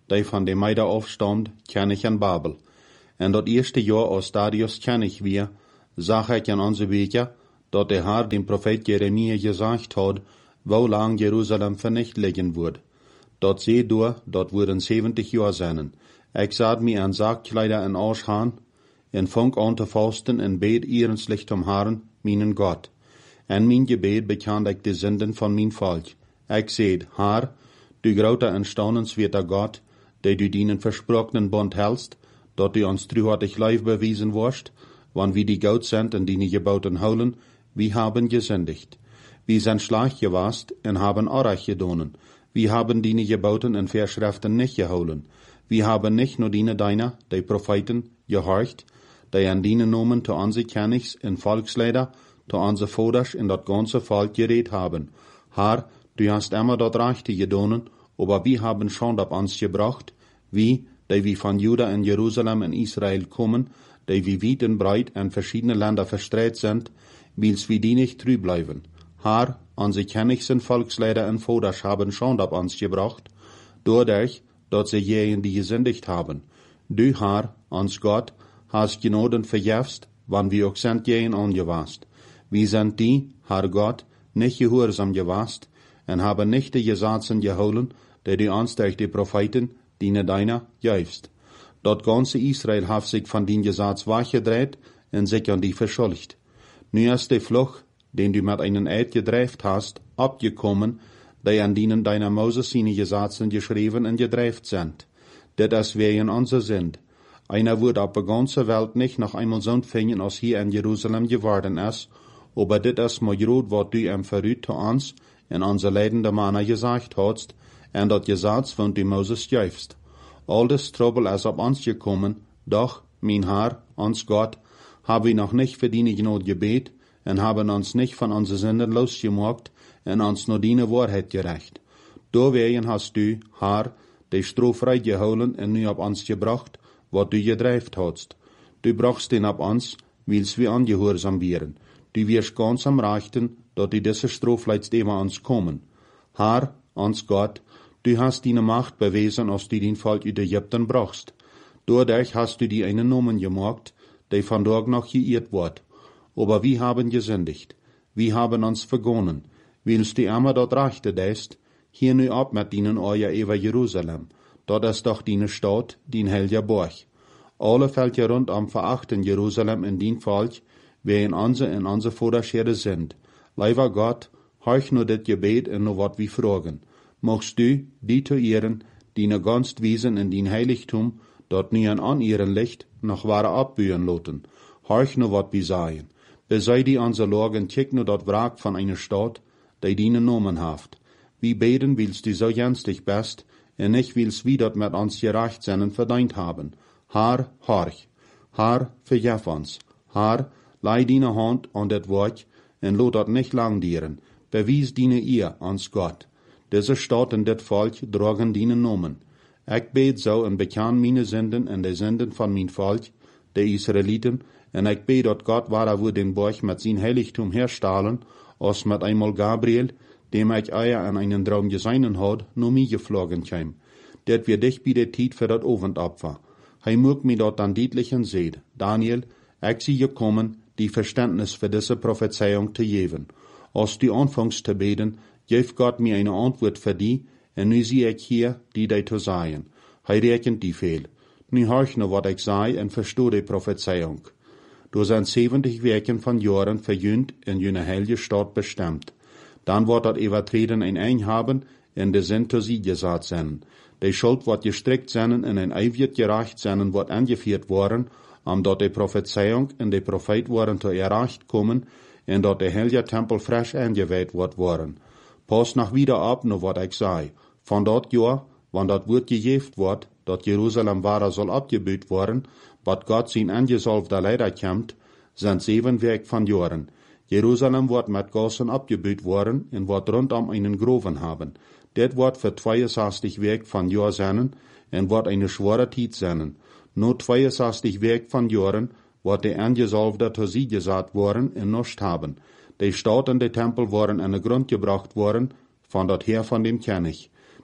die von dem Meida aufstammt, ken ich in Babel. En dat eerste jaar als Darius ken ich weer, zag ik in onze Bücher, dat der Herr dem Prophet Jeremia gesagt hat, wo lang Jerusalem vernicht liegen wird. Dort seh du, dort würden 70 Jahre sein. Ich sah mir an Sargkleider in Aushaan, en fang an te fasten en bet ehrenslich zum Herrn, meinen Gott. En mein Gebet bekannt ich die Sünden von mein Volk. Ich seht, Herr, du groter en staunenswerter Gott, der du deinen versprochenen Bund hältst, dat du uns treuhartig lief bewiesen wirst, wann wir die Gott sind in deine gebauten Haulen, wir haben gesündigt. Wir sind schlecht gewast und haben Arach gedonen. Wir haben deine gebauten und Verschriften nicht geholen. Wir haben nicht nur deiner, die Propheten, gehorcht, die an deine Nomen zu unsere Königs und Volksleider, zu unsere Voders in das ganze Volk geredet haben. Herr, du hast immer dort Rechte gedonen, aber wir haben schon auf uns gebracht, wie, die wir von Juda in Jerusalem in Israel kommen, die wir weit und breit in verschiedene Länder verstreut sind, wils wir die nicht treu bleiben. Herr, unsere Königs und Volksleider und Voders haben schon auf uns gebracht, dadurch, dass sie jenen, die gesündigt haben. Du, Herr, uns Gott, hast Gnaden verjäfst, wann wir auch sind jenen angewast. Wir sind die, Herr Gott, nicht gehorsam gewast, und haben nicht die Gesetze geholen, die du uns durch die Propheten, diene deiner, gäufst. Dort ganze Israel hat sich von den Gesetz weggedreht und sich an die verschuldigt. Nu ist der Fluch, den du mit einem Eid gedreift hast, abgekommen, die an denen deiner Moses seine Gesetze geschrieben und gedreift sind. Das ist wegen unser sind. Einer wird auf der ganzen Welt nicht noch einmal so finden, als hier in Jerusalem geworden ist, aber das ist mal gut, was du im Verrüt zu uns in unser leidende Männer gesagt hast, und das Gesetz, von du Moses gäufst. All das Trouble ist auf uns gekommen, doch, mein Herr, uns Gott, haben wir noch nicht für deine Gnade gebet und haben uns nicht von unseren Sünden losgemacht und uns nur deine Wahrheit gerecht. Deswegen hast du, Herr, die Stroh frei geholen und nu auf uns gebracht, was du gedreift hast. Du brachst den auf uns, wils wir angehorsam wären. Du wirst ganz am Rechten, dass die diese Stroh vielleicht immer uns kommen. Herr, uns Gott, du hast deine Macht bewiesen, als du den Volk in Ägypten brachst. Dadurch hast du die einen Nomen gemacht, die von dort noch geirrt wird. Aber wir haben gesündigt. Wir haben uns vergonnen. Willst du immer dort rechte deist, hier nu ab mit deinen Euer über Jerusalem. Dort ist doch deine Stadt, dein heiliger Burg. Alle Völker rundum verachten Jerusalem in dein Volk, wer in unsere Vorderschere sind. Lieber Gott, horch nur das Gebet und nur wat wir fragen. Mochst du, die zu ehren, deine Gunst wiesen in dein Heiligtum, dort nie an ihren Licht noch wahre abbühen loten. Horch nur wat wir sagen. Besei die unser Lorgen, kick nur dort Wrack von einer Stadt, die deine Nomen haft. Wie beten willst du so jenstig best, und nicht willst wie dort mit uns gerecht sein verdient haben. Herr, horch. Herr, verjef uns. Herr, leih deine Hand an das Wort, und lot dort nicht lang dieren. Bewies deine ihr, uns Gott. Diese Stadt und das Volk drogen deine Nomen. Ich bet so und bekann meine Sünden und die Sünden von mein Volk, die Israeliten, und ich bet, dass Gott wahrer wird den Burg mit sein Heiligtum herstahlen, als mit einmal Gabriel, dem ich eier an einen Traum gesehen hat, nur mir geflogen kam. Dat wir dich bei der Tiet für dat Ofendopfer. Hei mög mir dort dann deutlichen seht, Daniel, ich sie gekommen, die Verständnis für diese Prophezeiung zu geben. Als du anfängst zu beten, gib Gott mir eine Antwort für die, und nu sieh ich hier, die zu sagen. Hei rechnet die fehl. Nu horch nur, wat ich sei, und versteh die Prophezeiung. Du sind 70 Werken von Jahren verjünt in jene heilige Stadt bestimmt. Dann wird dat Übertreten ein haben, in de Sinn zu sie gesagt sein. Die Schuld wird gestrickt sein, und ein Ei wird gerecht sein, wird angeführt worden, dort die Prophezeiung und die Prophet worden zu erreicht kommen, und dort der heilige Tempel frisch eingeweiht wird worden. Pass nach wieder ab, nur wat ich sei. Von dort Jahr, wann dat Wort gejeft wird, dort Jerusalem wahrer soll abgebüht worden, wat Gott sein angesalbter Leider kämmt, sind 7 Werk von Jahren. Jerusalem wird mit Gassen abgebüht worden und wird rundum einen Groven haben. Det wird für 62 Werk von Jahr sein und wird eine schwere Zeit sein. Nur 62 Werk von Jahren wird der Angesalbte zu sie gesagt worden und nicht haben. Die Stadt und der Tempel waren an den Grund gebracht worden, von dort her von dem König.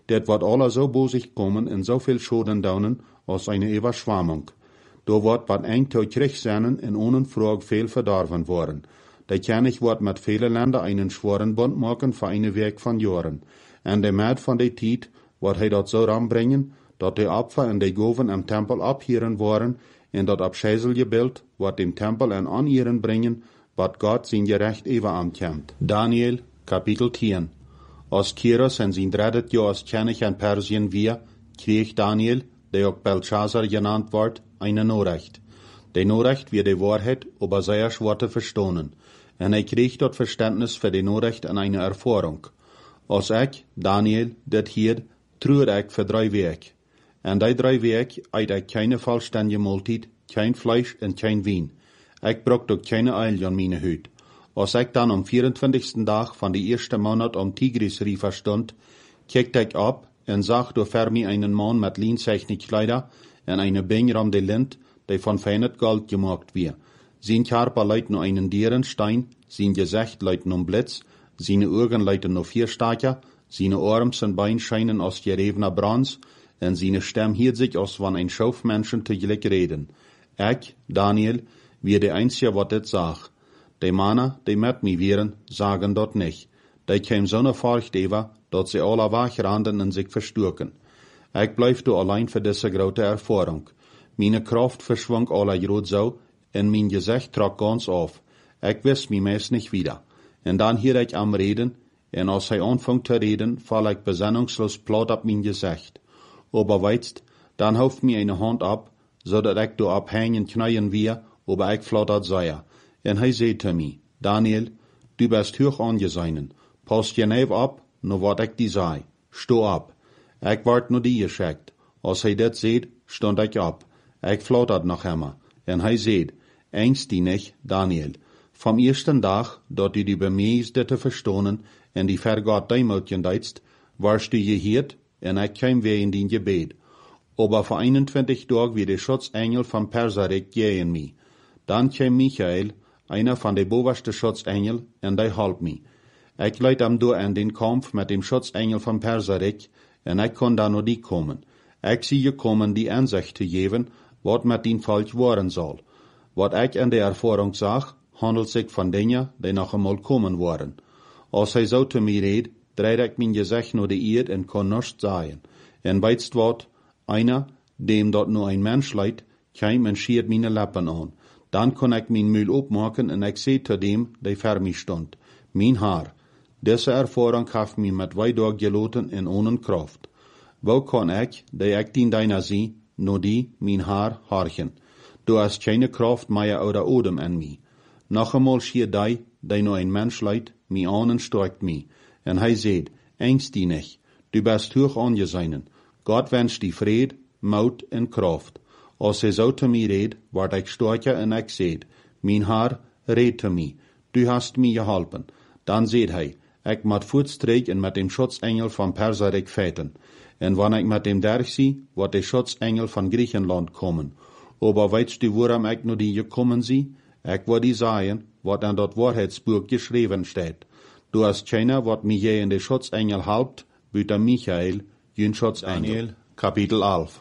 Det wordt alle zo bozig komen en zoveel schoden daunen als eine Überschwammung. Da wordt wat eng tot terug zijn en ohne Frage veel verdorven worden. De König wordt met vele Länder einen schweren Bund maken voor eine Werk van Jahren. En de maat van de tijd wordt hij dat zo ranbrengen, dat de Opfer en de Goven am Tempel abhieren worden, en dat Abscheiselgebild wordt dem Tempel en anieren brengen, wat God zijn gerecht even aankent. Daniel, kapitel 10. Als Kyros en zijn derde jaar als König in Persien weer, kreeg Daniel, der ook Belshazzar genannt wordt, eine Nachricht. Die Nachricht wird die Wahrheit über seine Worte verstanden. En hij kreeg dat Verständnis für die Nachricht en eine Erfahrung. Als ik, Daniel, dit hier, truur ik voor 3 Weken. En die 3 Weken eet ik keine vollständige Maaltijd, kein Fleisch en kein Wien. Ik braucht ook keine Eil an meine Hüt. Als ik dan am 24. Dag van die erste Monat am Tigris-River stond, kijkte ik op en zag door voor mij einen Mann met lienzeichnig Kleider en eine Benger om de lint, die von feines Gold gemacht wird. Sein Körper leidt nur einen Dierenstein, sein Gesicht leidt nur Blitz, seine Augen leiden nur 4 Stacher, seine Arms und Beine scheinen aus gerevener Bronze, en seine Stimme hielt sich, als wenn ein Schaufmenschen tegelijk reden. Ich, Daniel, wie der Einzige, wat dit sag. Die Männer, die mit mir wären, sagen dort nicht. Die kämen so ne Furcht über, dat sie alle wachranden und sich verstürken. Ich bleib du allein für diese große Erfahrung. Meine Kraft verschwang alle grad so, en mein Gesicht trok ganz auf. Ich wiss mich meist nicht wieder. En dann hier ich am Reden, en als hij anfängt zu reden, fall ich besinnungslos platt ab mein Gesicht. Aber weißt, dann hauft mir eine Hand ab, so dat ich do abhängen knien wir, aber ich flattert sei. En hij zei zu mir, Daniel, du bist hoch angesehen. Pass je neef ab, no wat ich die sei. Sto ab. Ich ward nur die geschickt. Als hij dit seht, stond ich ab. Ich flattert noch immer. En hij zei, ängst die nicht, Daniel. Vom ersten Tag, dat du die bemeesdete verstonen en die vergat deimutjen deitst, warst du gehiert en ik kwam weer in die Gebet. Aber vor 21 Tagen wie der Schutzengel von Perserek gehen mi. Dann kam Michael, einer von den bovenste Schutzengel, en die halp mi. Ich leid am door an den Kampf mit dem Schutzengel von Perserek, en ich kon da nur die kommen. Ich sie gekommen, die Ansicht zu geben, wat mit den Volk worden soll. Wat ich an der Erfahrung sag, handelt sich von Dingen, die noch einmal kommen worden. Als hij so zu mir redt, dreht ich mein Gesicht nur die Erde en kann nichts sagen. En weißt wat, einer, dem dort nur ein Mensch leid, käm en schiert meine Lippen an. Dann kann ich mein Müll aufmachen en ich seh zu dem, der vor mir stund. Mein Haar. Diese Erfahrung hat mich mit 2 Tagen geloten en ohne Kraft. Wo kann ich, der ich den deiner sie, nur die, mein Haar, harchen. Du hast keine Kraft mehr oder Odem an mir. Noch einmal schier die nur ein Mensch leid, mi an en stärkt mi. En hij seht, ängst die nicht. Du bist hoch angesehen. Gott wünscht die Fried, Mut en Kraft. Als hij so zu mir redt, word ich stärker en ich seht, mein Haar, red zu mir. Du hast mir geholpen. Dann seht hij, ich mat voetstreek en mit dem Schutzengel von Perserek feten. En wann ich mit dem Derg sie, wird der Schutzengel von Griechenland kommen. Aber weißt du, woran ich nur die gekommen sie? Ich will die sagen, wat an dat Wahrheitsbuch geschrieben steht. Du hast keiner, wat mich je in de Schutzengel halbt, büter Michael, jün Schutzengel. Daniel, Kapitel 11.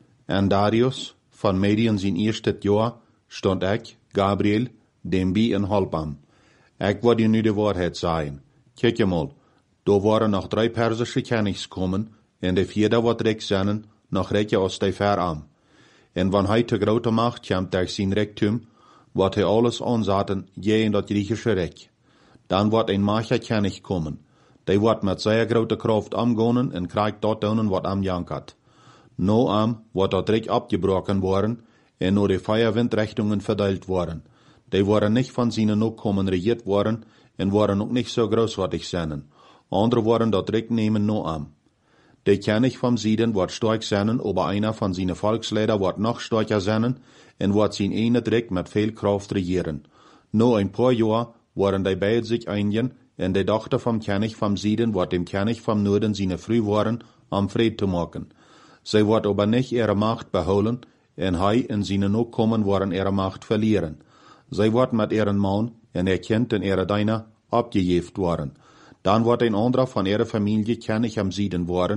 En Darius, von Medien sein erstes Jahr, stond ich, Gabriel, dem bi in Holpam. Ich will dir nu de Wahrheit sagen. Kijk mal, da waren noch 3 persische Königs kommen, en de 4 wat recht zijn, noch recht aus de Veram. En wann hij te grote macht komt durch sein Rektum, wat hij alles anzaten, je in dat griechische Reich. Dan wordt een macher König kommen. Die wordt met zeer grote kracht amgonen en krijgt dat doen wat am jankert. No am wordt dat Reich abgebrochen worden en nur de 4 Windrichtungen verteilt worden. Die worden nicht von seinen Nachkommen regiert worden en worden ook nicht so großartig zijn. Andere worden dat Reich nehmen no am. Der König vom Süden wird stark sein, aber einer von seinen Volksleiter wird noch stärker sein und wird sein eine Reich mit viel Kraft regieren. Nur ein paar Jahre werden die beide sich einigen und die Tochter vom König vom Süden wird dem König vom Norden seine Frühwaren am Fried zu machen. Sie wird aber nicht ihre Macht beholen und er und seine Nachkommen werden ihre Macht verlieren. Sie wird mit ihren Mann und ihr Kind und ihre Diener abgejäft worden. Dann wird ein anderer von ihrer Familie König am Süden worden,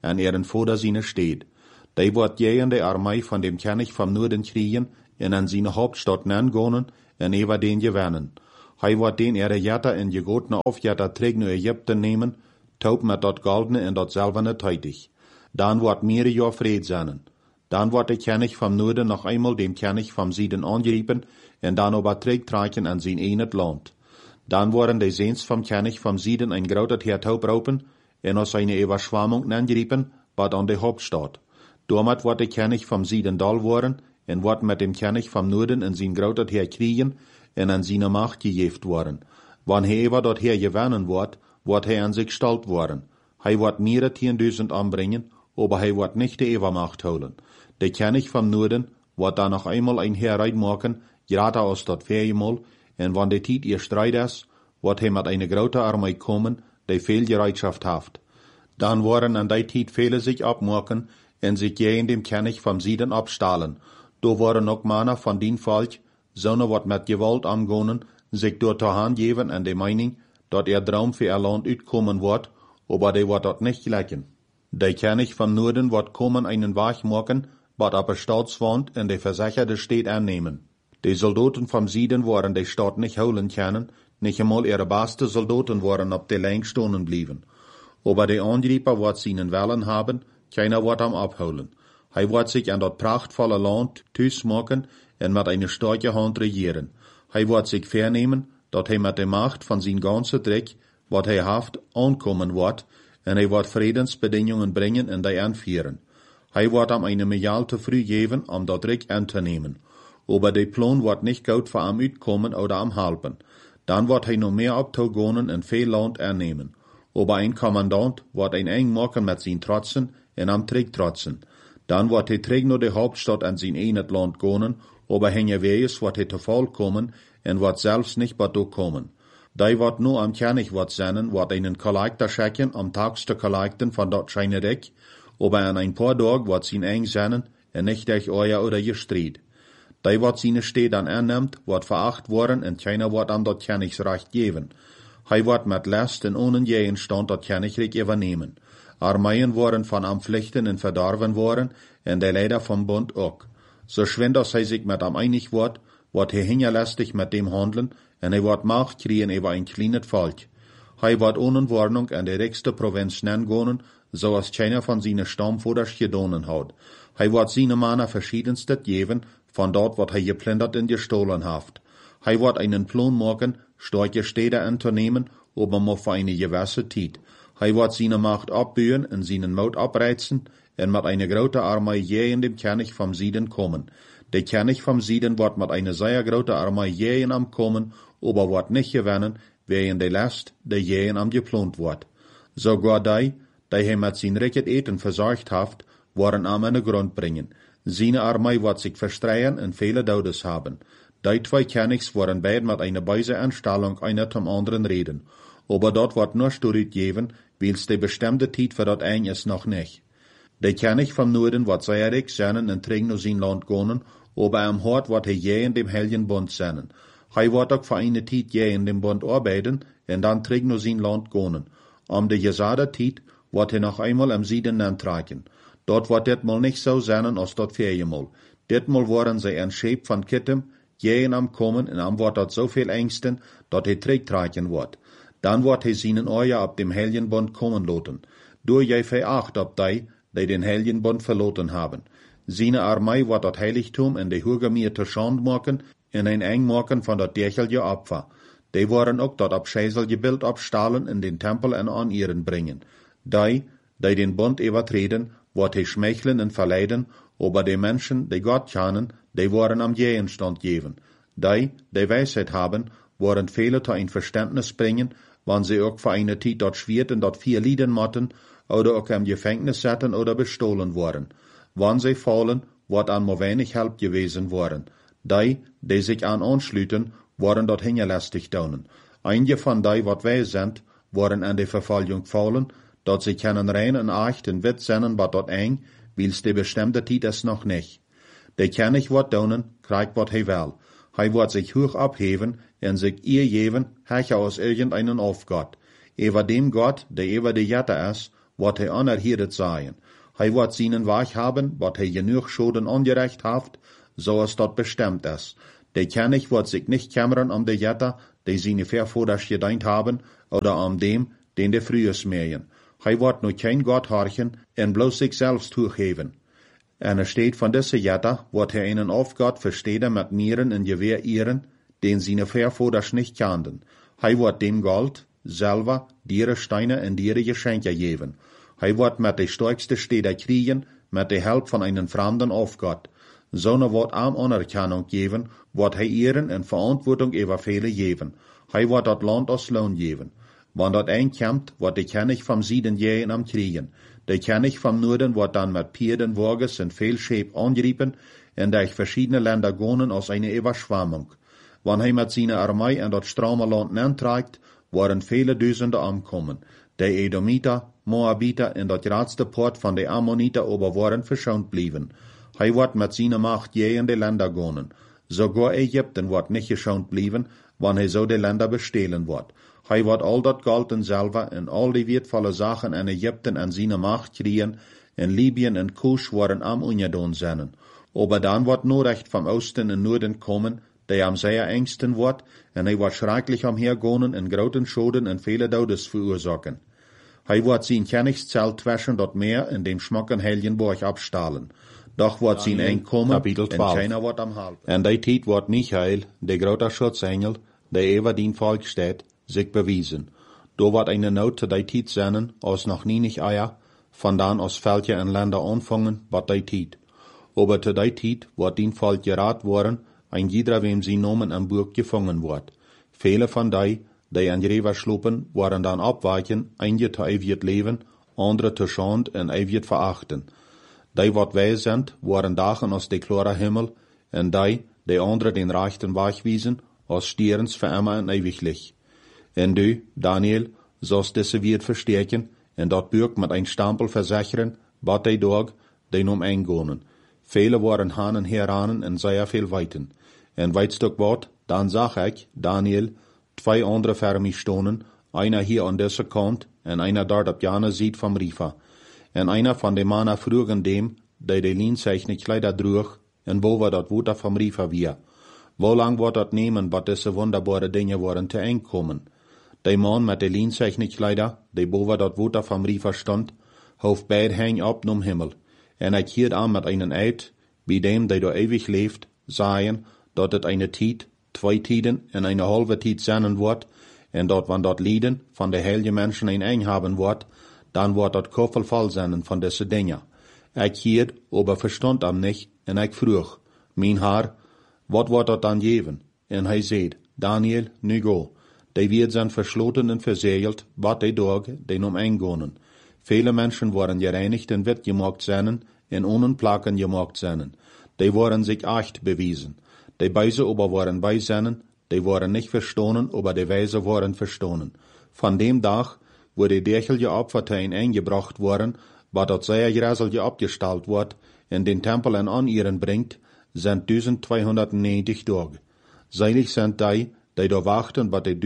an ihren Vater seine steht. Die wird je in der Armee von dem König vom Norden kriegen und an seine Hauptstadt nangehen und über den gewinnen. Hij wird den ihre Jätter in gegotene Aufjätter träg nur Ägypten nehmen, taub mit dort Goldene und dort silberne tätig. Dann wird mehrere Jahr Fried sein. Dann wird der König vom Norden noch einmal dem König vom Süden angreifen und dann überträgt tragen an sein eines Land. Dann worden die Sehns vom König vom Süden ein großer Heer taub raupen und aus seine Überschwammung angreifen, bad an die Hauptstadt. Damit wird der König vom Süden dal worden und wird mit dem König vom Norden in sein großer Heer kriegen und an seine Macht gejeft worden. Wann er über dort her gewinnen wird er an sich stalt worden. Er wird mehrere 10.000 anbringen, aber er wird nicht die Übermacht holen. Der König vom Norden wird dann noch einmal ein Heer reinmachen, gerade aus dort viermal, und wenn die Zeit ihr Streit ist, wird er mit einer großen Armee kommen, die viel Bereitschaft hat. Dann werden an der Zeit viele sich abmachen und sich gegen dem König vom Süden abstahlen. Da waren auch Männer von den Volk, Sonne wird mit Gewalt angehen, sich dort zur Hand geben an der Meinung, dass ihr Traum für ihr Land utkommen wird, aber die wird dort nicht gleichen. Der König vom Norden wird kommen einen Weg machen, wird aber Staatswand in der versicherte Stadt annehmen. Die Soldaten vom Süden waren die Stadt nicht holen können, nicht einmal ihre besten Soldaten waren auf der Länge stehen blieben. Aber die Angreifer wird seinen Wellen haben, keiner wird am abholen. Er wird sich an das prachtvolle Land Tüß machen und mit einer starken Hand regieren. Er wird sich vernehmen, dass er mit der Macht von sein ganzen Dreck, was er haft, ankommen wird, und er wird Friedensbedingungen bringen und die anführen. Er wird ihm eine Milliarde früh geben, das Dreck anzunehmen. Aber der Plan wird nicht gut für ihn utkommen oder am halben. Dann wird er noch mehr abtaugonen und viel Land annehmen. Aber ein Kommandant wird ein eng machen mit seinen Trotzen und am Trick trotzen. Dann wird er träg nur die Hauptstadt an sein eines Land gehen, aber hänge Weges wird er zu Fall kommen und wird selbst nicht bei do kommen. Die wird nur am König wird sein, wird einen Kollektor schicken, am Tag zu kollekten von dort seine Deck, aber an ein paar Tagen wird sie eng sein und nicht durch Euer oder ihr Streit. Die wird seine Städte dann annimmt, wird veracht worden und keiner wird an dort Königsrecht geben. Er wird mit Last und ohne jeden Stand dort Königreich übernehmen. Armeien waren von am Pflichten und verdorben worden und der Leiter vom Bund auch. So schwind, dass er sich mit am einig wird er hingerlästig mit dem handeln und er wird Macht kriegen über ein kleines Volk. Er wird ohne Warnung an die reichste Provinz gehen, so als keiner von seinen Stammvorders gedonen hat. Er wird seine Männer verschiedenste geben, von dort wird er geplündert und gestohlen haft. Er wird einen Plan machen, starke Städte anzunehmen, aber nur für eine gewisse Zeit. Er wird seine Macht abbühen und seinen Mut abreizen und mit einer großen Armee je in dem König vom Süden kommen. Der König vom Süden wird mit einer sehr großen Armee je in am kommen, aber wird nicht gewinnen, wegen der Last, der je in am geplant wird. Sogar die er mit sein Recht Eten versorgt hat, werden am einen Grund bringen. Seine Armee wird sich verstreuen und viele Todes haben. Die zwei Königs werden beide mit einer bösen Anstellung einer zum anderen reden. Aber dort wird nur Studie geben, weil's die bestimmte Zeit für dort ein ist noch nicht. Der König vom Norden wird sehr reich sein und trägt nur sein Land gehen, aber am Hort wird er je in dem Heiligen Bund sein. Er wird auch für eine Zeit je in dem Bund arbeiten und dann trägt nur sein Land gehen. Die gesagte Zeit wird er noch einmal am Süden antragen. Dort wird det mal nicht so sein, als dort viermal. Det mal waren sie ein Schäb von Kittem, je in am kommen und am wird dort so viel Ängsten, dass er trägt tragen wird. Dann wird er seinen Euer ab dem Heiligen Bund kommen lassen. Durch je veracht ab die den Heiligen Bund verloren haben. Seine Armee wird das Heiligtum in die Hürgemir zur Schande machen und ein eng machen von dat dächerliche Opfer. Die waren auch dat abscheißelge Bild abstahlen in den Tempel und an ihren bringen. Die den Bund übertreten, wird er schmeicheln und verleiden, aber die Menschen, die Gott kennen, die waren am Gegenstand geben. Die Weisheit haben, wollen viele zu ein Verständnis bringen, wann sie auch für eine Zeit dort schwert und dort viel lieden motten, oder auch im Gefängnis setzen oder bestohlen worden. Wann sie fallen, wird an nur wenig Help gewesen worden. Die sich an anschlüten, worden dort hingelästig daunen. Einige von die, wat wij sind, waren an die Verfolgung fallen, dort sie können rein und echt und wit sein, wat dort eng, weil's die bestimmte Zeit ist noch nicht. Der König wird daunen, kriegt wat er will. Er wird sich hoch abheben und sich ihr geben, hecher aus irgendeinen Aufgott. Über dem Gott, der über die Jette ist, wat hij anerheret seien. Hij wordt seinen Weg haben, wat hij genug Schoden ongerecht haft, zoals dat bestemmt is. De König wordt zich nicht kümmern de Jetter, die seine Vervoders gedient haben, oder dem, den de früher smeien. Hij wordt nu kein Gott horchen, en bloß sich selbst toegeven. En steht van deze Jetter, wordt hij einen Aufgott versteden met nieren en gewehr ihren, den seine Vervoders nicht kannten. Hij wordt dem Gold, Silber, diere Steine en diere Geschenke geven. Hij wordt met de sterkste Städte kriegen, met de help van einen fremden Aufgott. Zo'n wordt am Anerkennung geven, wordt hij ehren en verantwoording over vele geven. Hij wordt dat land als loon geven. Wanneer dat einkomt, wordt de König vom Süden jähen am kriegen. De König vom Norden wordt dan met Pferden, Wagens en veel Scheep angripen en durch verschiedene Länder gonen als eine Überschwemmung. Wanneer hij met zijn Armee in dat strame land neertrekt, worden vele duizenden aankomen. De Edomiter, Moabiter en dat grootste poort van de Ammoniter over worden verschoond blijven. Hij wordt met zijn macht jähen de Länder gonen. Sogar Ägypten wordt niet geschont blijven, wanneer hij zo de Länder bestelen wordt. Hij wordt al dat goud en zilver en al die wertvolle zaken in Ägypten en zijn macht kriegen, en Libyen en Kush worden am ungedaan zijn. Aber dan wordt Norecht vom Osten en Noorden komen, die am sehr engsten wordt, en hij wordt schrecklich omhergonen en groten Schoden en vele Dodes verursachen. Hij wordt zijn Königszelt zwischen dat Meer en dem schmocken Helgenborg abstahlen. Doch wordt zijn einkomen, en keiner wordt am halten. En die tijd wordt Michael, de grote Schutzengel, der over dien Volk steht, sich bewiesen. Do wordt eine Not te die tijd zijn, als noch nie nicht eier, vandaan als Völker en Länder anfangen, wat die tijd. Aber te die tijd wordt dien Volk geraad worden, ein jeder, wem sie nomen am Burg gefangen wordt. Viele von die in Rever slopen, worden dan abweichen, einige te eeuwig leven, andere te schand en eeuwig verachten. Die wat wij zijn, worden dagen als de klare Himmel, en die andere den rechten Weg wiesen, als stierens für immer en ewiglich. En du, Daniel, sollst diese wird verstärken, en dat Burg mit ein Stempel versichern, bat die Tag, die nom eingonen. Viele waren hanen heranen en sehr viel weiten. En weitstuk wat, dan zag ik, Daniel, twee andere voor mich stonen, einer hier an deze kant, en einer dort op jane ziet vom Rifa. En einer van de mannen vroegen dem, die de lienzeichne Kleider droeg, en wo war dat Wuter vom Rifa wir. Wo lang wordt dat nemen, wat deze wunderbare Dinge worden te einkommen? De man met de lienzeichne Kleider, die boven dat Wuter vom Rifa stond, hoofd beid heen op nom Himmel. En hij keert aan met einen Eid, bij dem, die door ewig leeft, sagen, dat het eine Tijd, twee tijden en eine halve tijd zijn wordt, en dat wanneer dat Lieden van de heilige Menschen een eng haben wordt, dan wordt dat koppelvol zijn van deze dingen. Ik keert, aber verstand am nicht, en ik vroeg, mijn Herr, wat wordt dat dan geven? En hij zei, Daniel, nu go. Die wird zijn versloten en verzegeld, wat die dag, die nom eingonen. Viele Menschen worden gereinigt en wit gemaakt zijn, en ohne Plaken gemaakt zijn. Die worden sich echt bewiesen. Die Beise aber worden bei zijn, die worden nicht verstonen, aber die Weise worden verstonen. Von dem Tag, wo die derchelige Opferteien eingebracht worden, wat dat sehr gräselige abgestellt wordt, en den Tempel an ihren bringt, sind 1290 Tage. Seilig sind die da wachten, wat die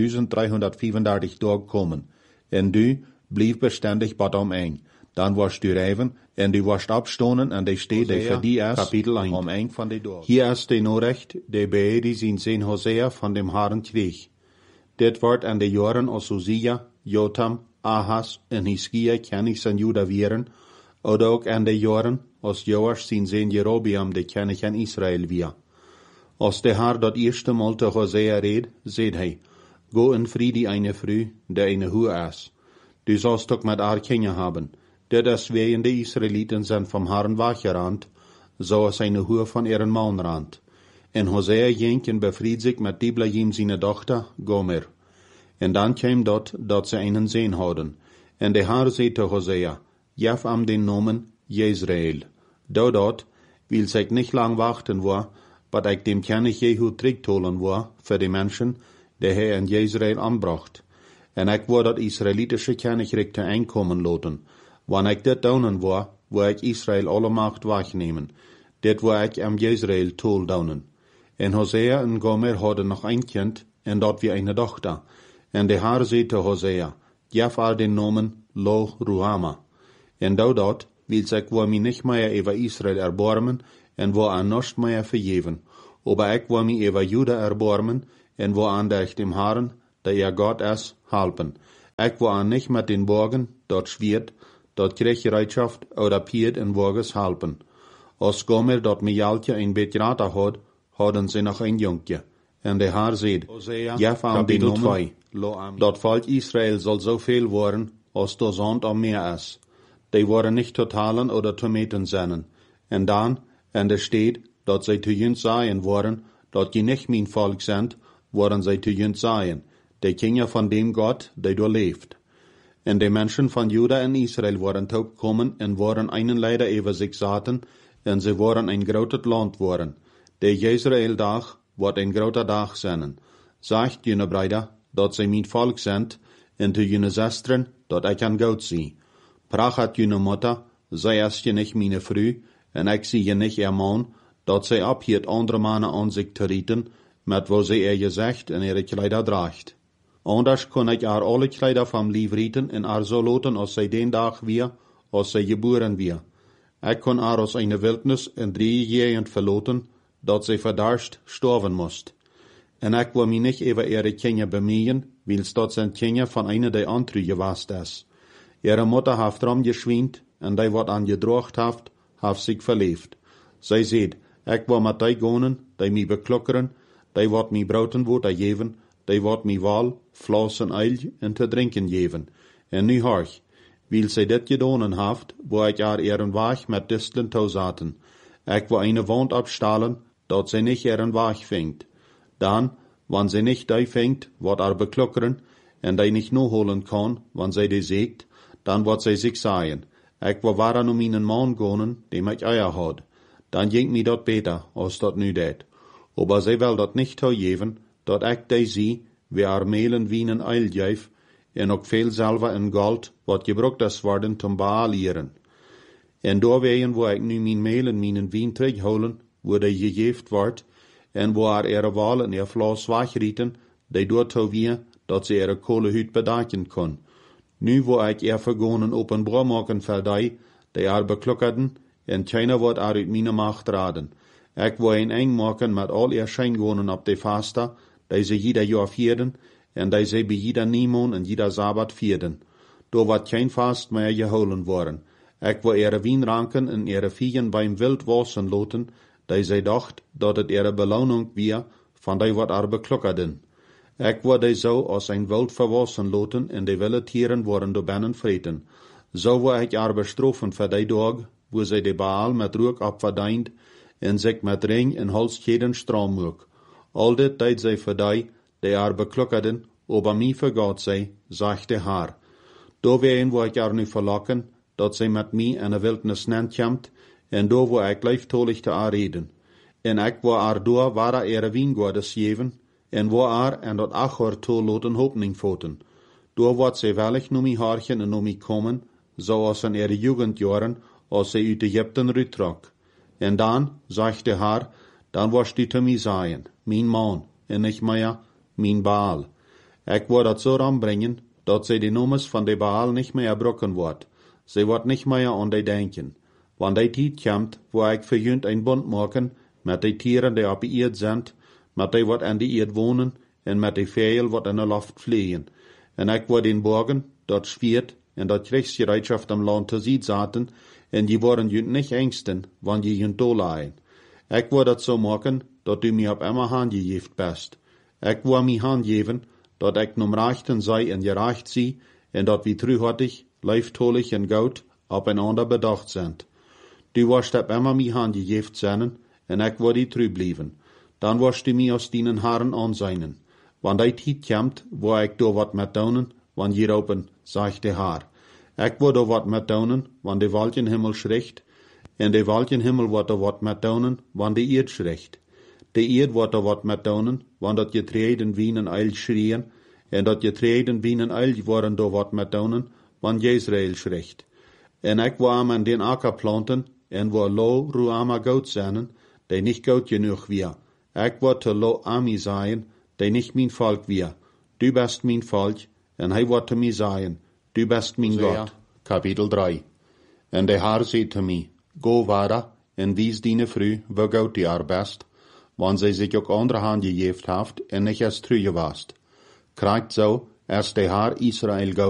1335 Tage kommen. En du blieb beständig badam ein. Dan warst du reiven, en du warst abstonen, en die steht die für die erst, Kapitel 1. Om ein van die Dag. Hier ist die Norecht, die beide zijn zijn Hosea van dem Herren kreeg. Dit wordt aan de jaren als Usia, Jotam, Ahas en Hiskia Königs in Juda wieren, oder ook aan de jaren als Joas zijn zijn Jerobeam de König in Israel wier. Als de Herr dat eerste Mal te Hosea reed, zei hij, go in Friede eine Früh, der eine Hure is. Du sollst ook met haar Kinder haben. Dit is wegen de Israeliten zijn vom Herrn weggerannt, zoals eine Hure von ihren Mann rannt. En Hosea ging en befried zich met Diblaim seine Tochter, Gomer. En dan kwam dat ze einen Sehn hadden. En de Herr zei te Hosea, jef am den Nomen Jezreel. Dort will sich nicht lang warten war, wat ik dem König Jehu terugtolen war, für die Menschen, die hij in Jezreel anbracht. En ik wou dat Israelitische Königreich te einkommen laten. Wanneer ik dit doen wou, wou ik Israel alle macht wegnemen. Dit wou ik am Jezreel tol doen. En Hosea en Gomer hadden nog een kind, en dat wie eine Dochter. En de Herr zei te Hosea, jef al den Nomen Lo Ruhama. En dat wils ik wil mij niet meer over Israël erbarmen, en wil aan nicht meer vergeven. Aber ik wil mij over Juda erbarmen, en wil aan dem Herrn, der God is, helpen. Ik wil aan nicht met den Borgen, dort Schwert, dort Kriegbereitschaft oder Pied en Borges helpen. Als Gomer dat Mijaltje een beetje rata had, hadden ze nog een jonkje. En de Heer zei, Jef aan die noemen, dat volk Israël zal zoveel worden, als de zand am Meer is. Die worden niet te talen oder te meten zijn. En dan, en er steht, dat zij te junt zijn worden, dat je niet mijn volk zijn, worden zij te junt zijn. De kinderen van dem God, die door leeft. En de mensen van Juda en Israël worden toegekomen en worden einen leider over zich zaten, en ze worden een groot land worden. De Israël-dag wordt een grote dag zijn. Zegt jullie broeder, dat zij mijn volk zijn, en te jullie zusteren, dat ik kan goed zie. Prachat jullie moeder, zij is je niet mijn vrouw, en ik zie je niet ihr man, dat zij ophielt andere mannen aan zich te rieten, met wo zij je zegt en ihre kleider draagt. Anders kon ik haar alle kleider van lief rieten en haar zo loten als zij den dag weer, als zij geboren weer. Ik kon haar aus eine wildnis in 3 Jahren verloten, dat zij verdarst sterven moest. En ik wil mij niet over ihre kinderen bemeien, wils dat zijn kinderen van eine der andere gewast is. Ihre moeder heeft ram geschwind, en die wat aan gedroogd heeft zich verleefd. Zij zegt, ik wil met die gonen, die mij beklokkeren, die wat mij brouten wordt geven, die wat mij wal, vlees en eil en te drinken geven. En nu hoor, wil zij dit gedaan heeft, wo ik haar ihren waag met distelen toezaten. Ik wil eine wand abstalen, dat zij niet ihren waag vingt. Dan, wanneer zij niet die vingt, wat haar beklokkeren, en die niet no holen kan, wanneer zij die zegt, dan wordt zij zich zeggen, ik wil waren om einen man gonen, dem ik eier had. Dan ging mij dat beter, als dat nu deed. Aber zij wil dat niet toegeven, dat ik die zie, wie haar melen wienen eil geef, en ook veel zilver en gold, wat gebruikt is worden zum bealieren. En doorwegen, wo ik nu mijn meel en mijn wien terugholen, wo die gegeven wordt, en wo haar ihre wal en ihr vlees wegrieten, die door toe weer, dat ze ihre kolehuid bedaken kon. Nu wo ik ihr vergonen openbaar maken voor die haar beklokkerden, en keiner wordt haar uit mijn macht raden. Ik wil een eng maken met al ihr schijngonen op de vaste, die ze jeder jaar vierden, en die ze bij jeder Niemon en jeder Sabbat vierden. Door wordt geen vast meer geholen worden. Ik wil ihre wienranken en ihre vieren beim wild wassen loten, die ze dacht, dat het ihre beloning weer, van die wat haar beklokkerden. Ik wil die zo als een wild verwassen loten, en de wilde tieren worden door binnen vreten. Zo wil ik haar bestrofen voor die dag, wo zij de Baal met rook opverdient, en zich met ring en halskeden stroomhoek. Al dit deed zij voor die haar beklokkerden, aber mij vergaat zij, zegt de Heer. Doorwegen wil ik haar nu verlokken, dat zij met mij in de wildnis nenkomt, en door wil ik lieftolig te haar reden. En ik wil haar door waar ihre wiengordes geven, en wil haar en dat achor toeloten hoping voten. Door wordt zij wellig nu mij harchen en nu mij komen, zoals in ihre jugendjaren, als zij uit Egypten uittrok. En dan, zegt de Heer, dan was die te mij zijn, mijn man, en niet meer, mijn Baal. Ik wil dat zo aanbrengen, dat zij de noemes van de Baal niet meer gebroken wordt. Zij wordt niet meer aan die denken. Wanneer die tijd komt, wo ik verjunt een bond maken, met de tieren die op de eerd zijn, met die wat in de eerd wonen, en met de vijel wat in de lucht vliegen. En ik wil den borgen, dat Schwert, en dat Kriegsgereitschaft am land te zien zaten, en die worden junt niet engsten, wanneer je junt doorlaaien. Ik wil dat zo maken, dat u mij op immer hand gegeven best. Ik wil mij hand geven, dat ik nom rechten zij en gerecht zie, en dat wie truhartig, lieftolig en goud op een ander bedacht zijn. Du wirst op immer mij hand gegeven zijn, en ik wil die tru blijven. Dan wirst du mij als dienen Herren aanzijnen. Wanneer die tijd komt, wo ik door wat met doen, wanneer open, zegt de Heer. Ik wil door wat met doen, wanneer de Wolkenhimmel schricht, en de Wolkenhimmel wordt er wat met doen, wanneer de Eerd schricht. De Eerd wordt er wat met doen, wanneer dat getreden wienen eil schrien, en dat getreden wienen eil worden door wat met doen, wanneer Israël schricht. En ik wil aan den akker planten, en wil lo ruama goud zijn, die niet goud genoeg weer. Ik wil te lo ami zijn, die niet mijn volk weer. Du bist mijn volk, en hij wordt te mij zijn, du bist mijn God. Kapitel 3 En de haar zei te mij, go vader, en wies dine vrouw, wo goud die haar best, want zij zich ook andere hand gegeven heeft, en niet als truje wast. Krijgt zo, als de haar Israël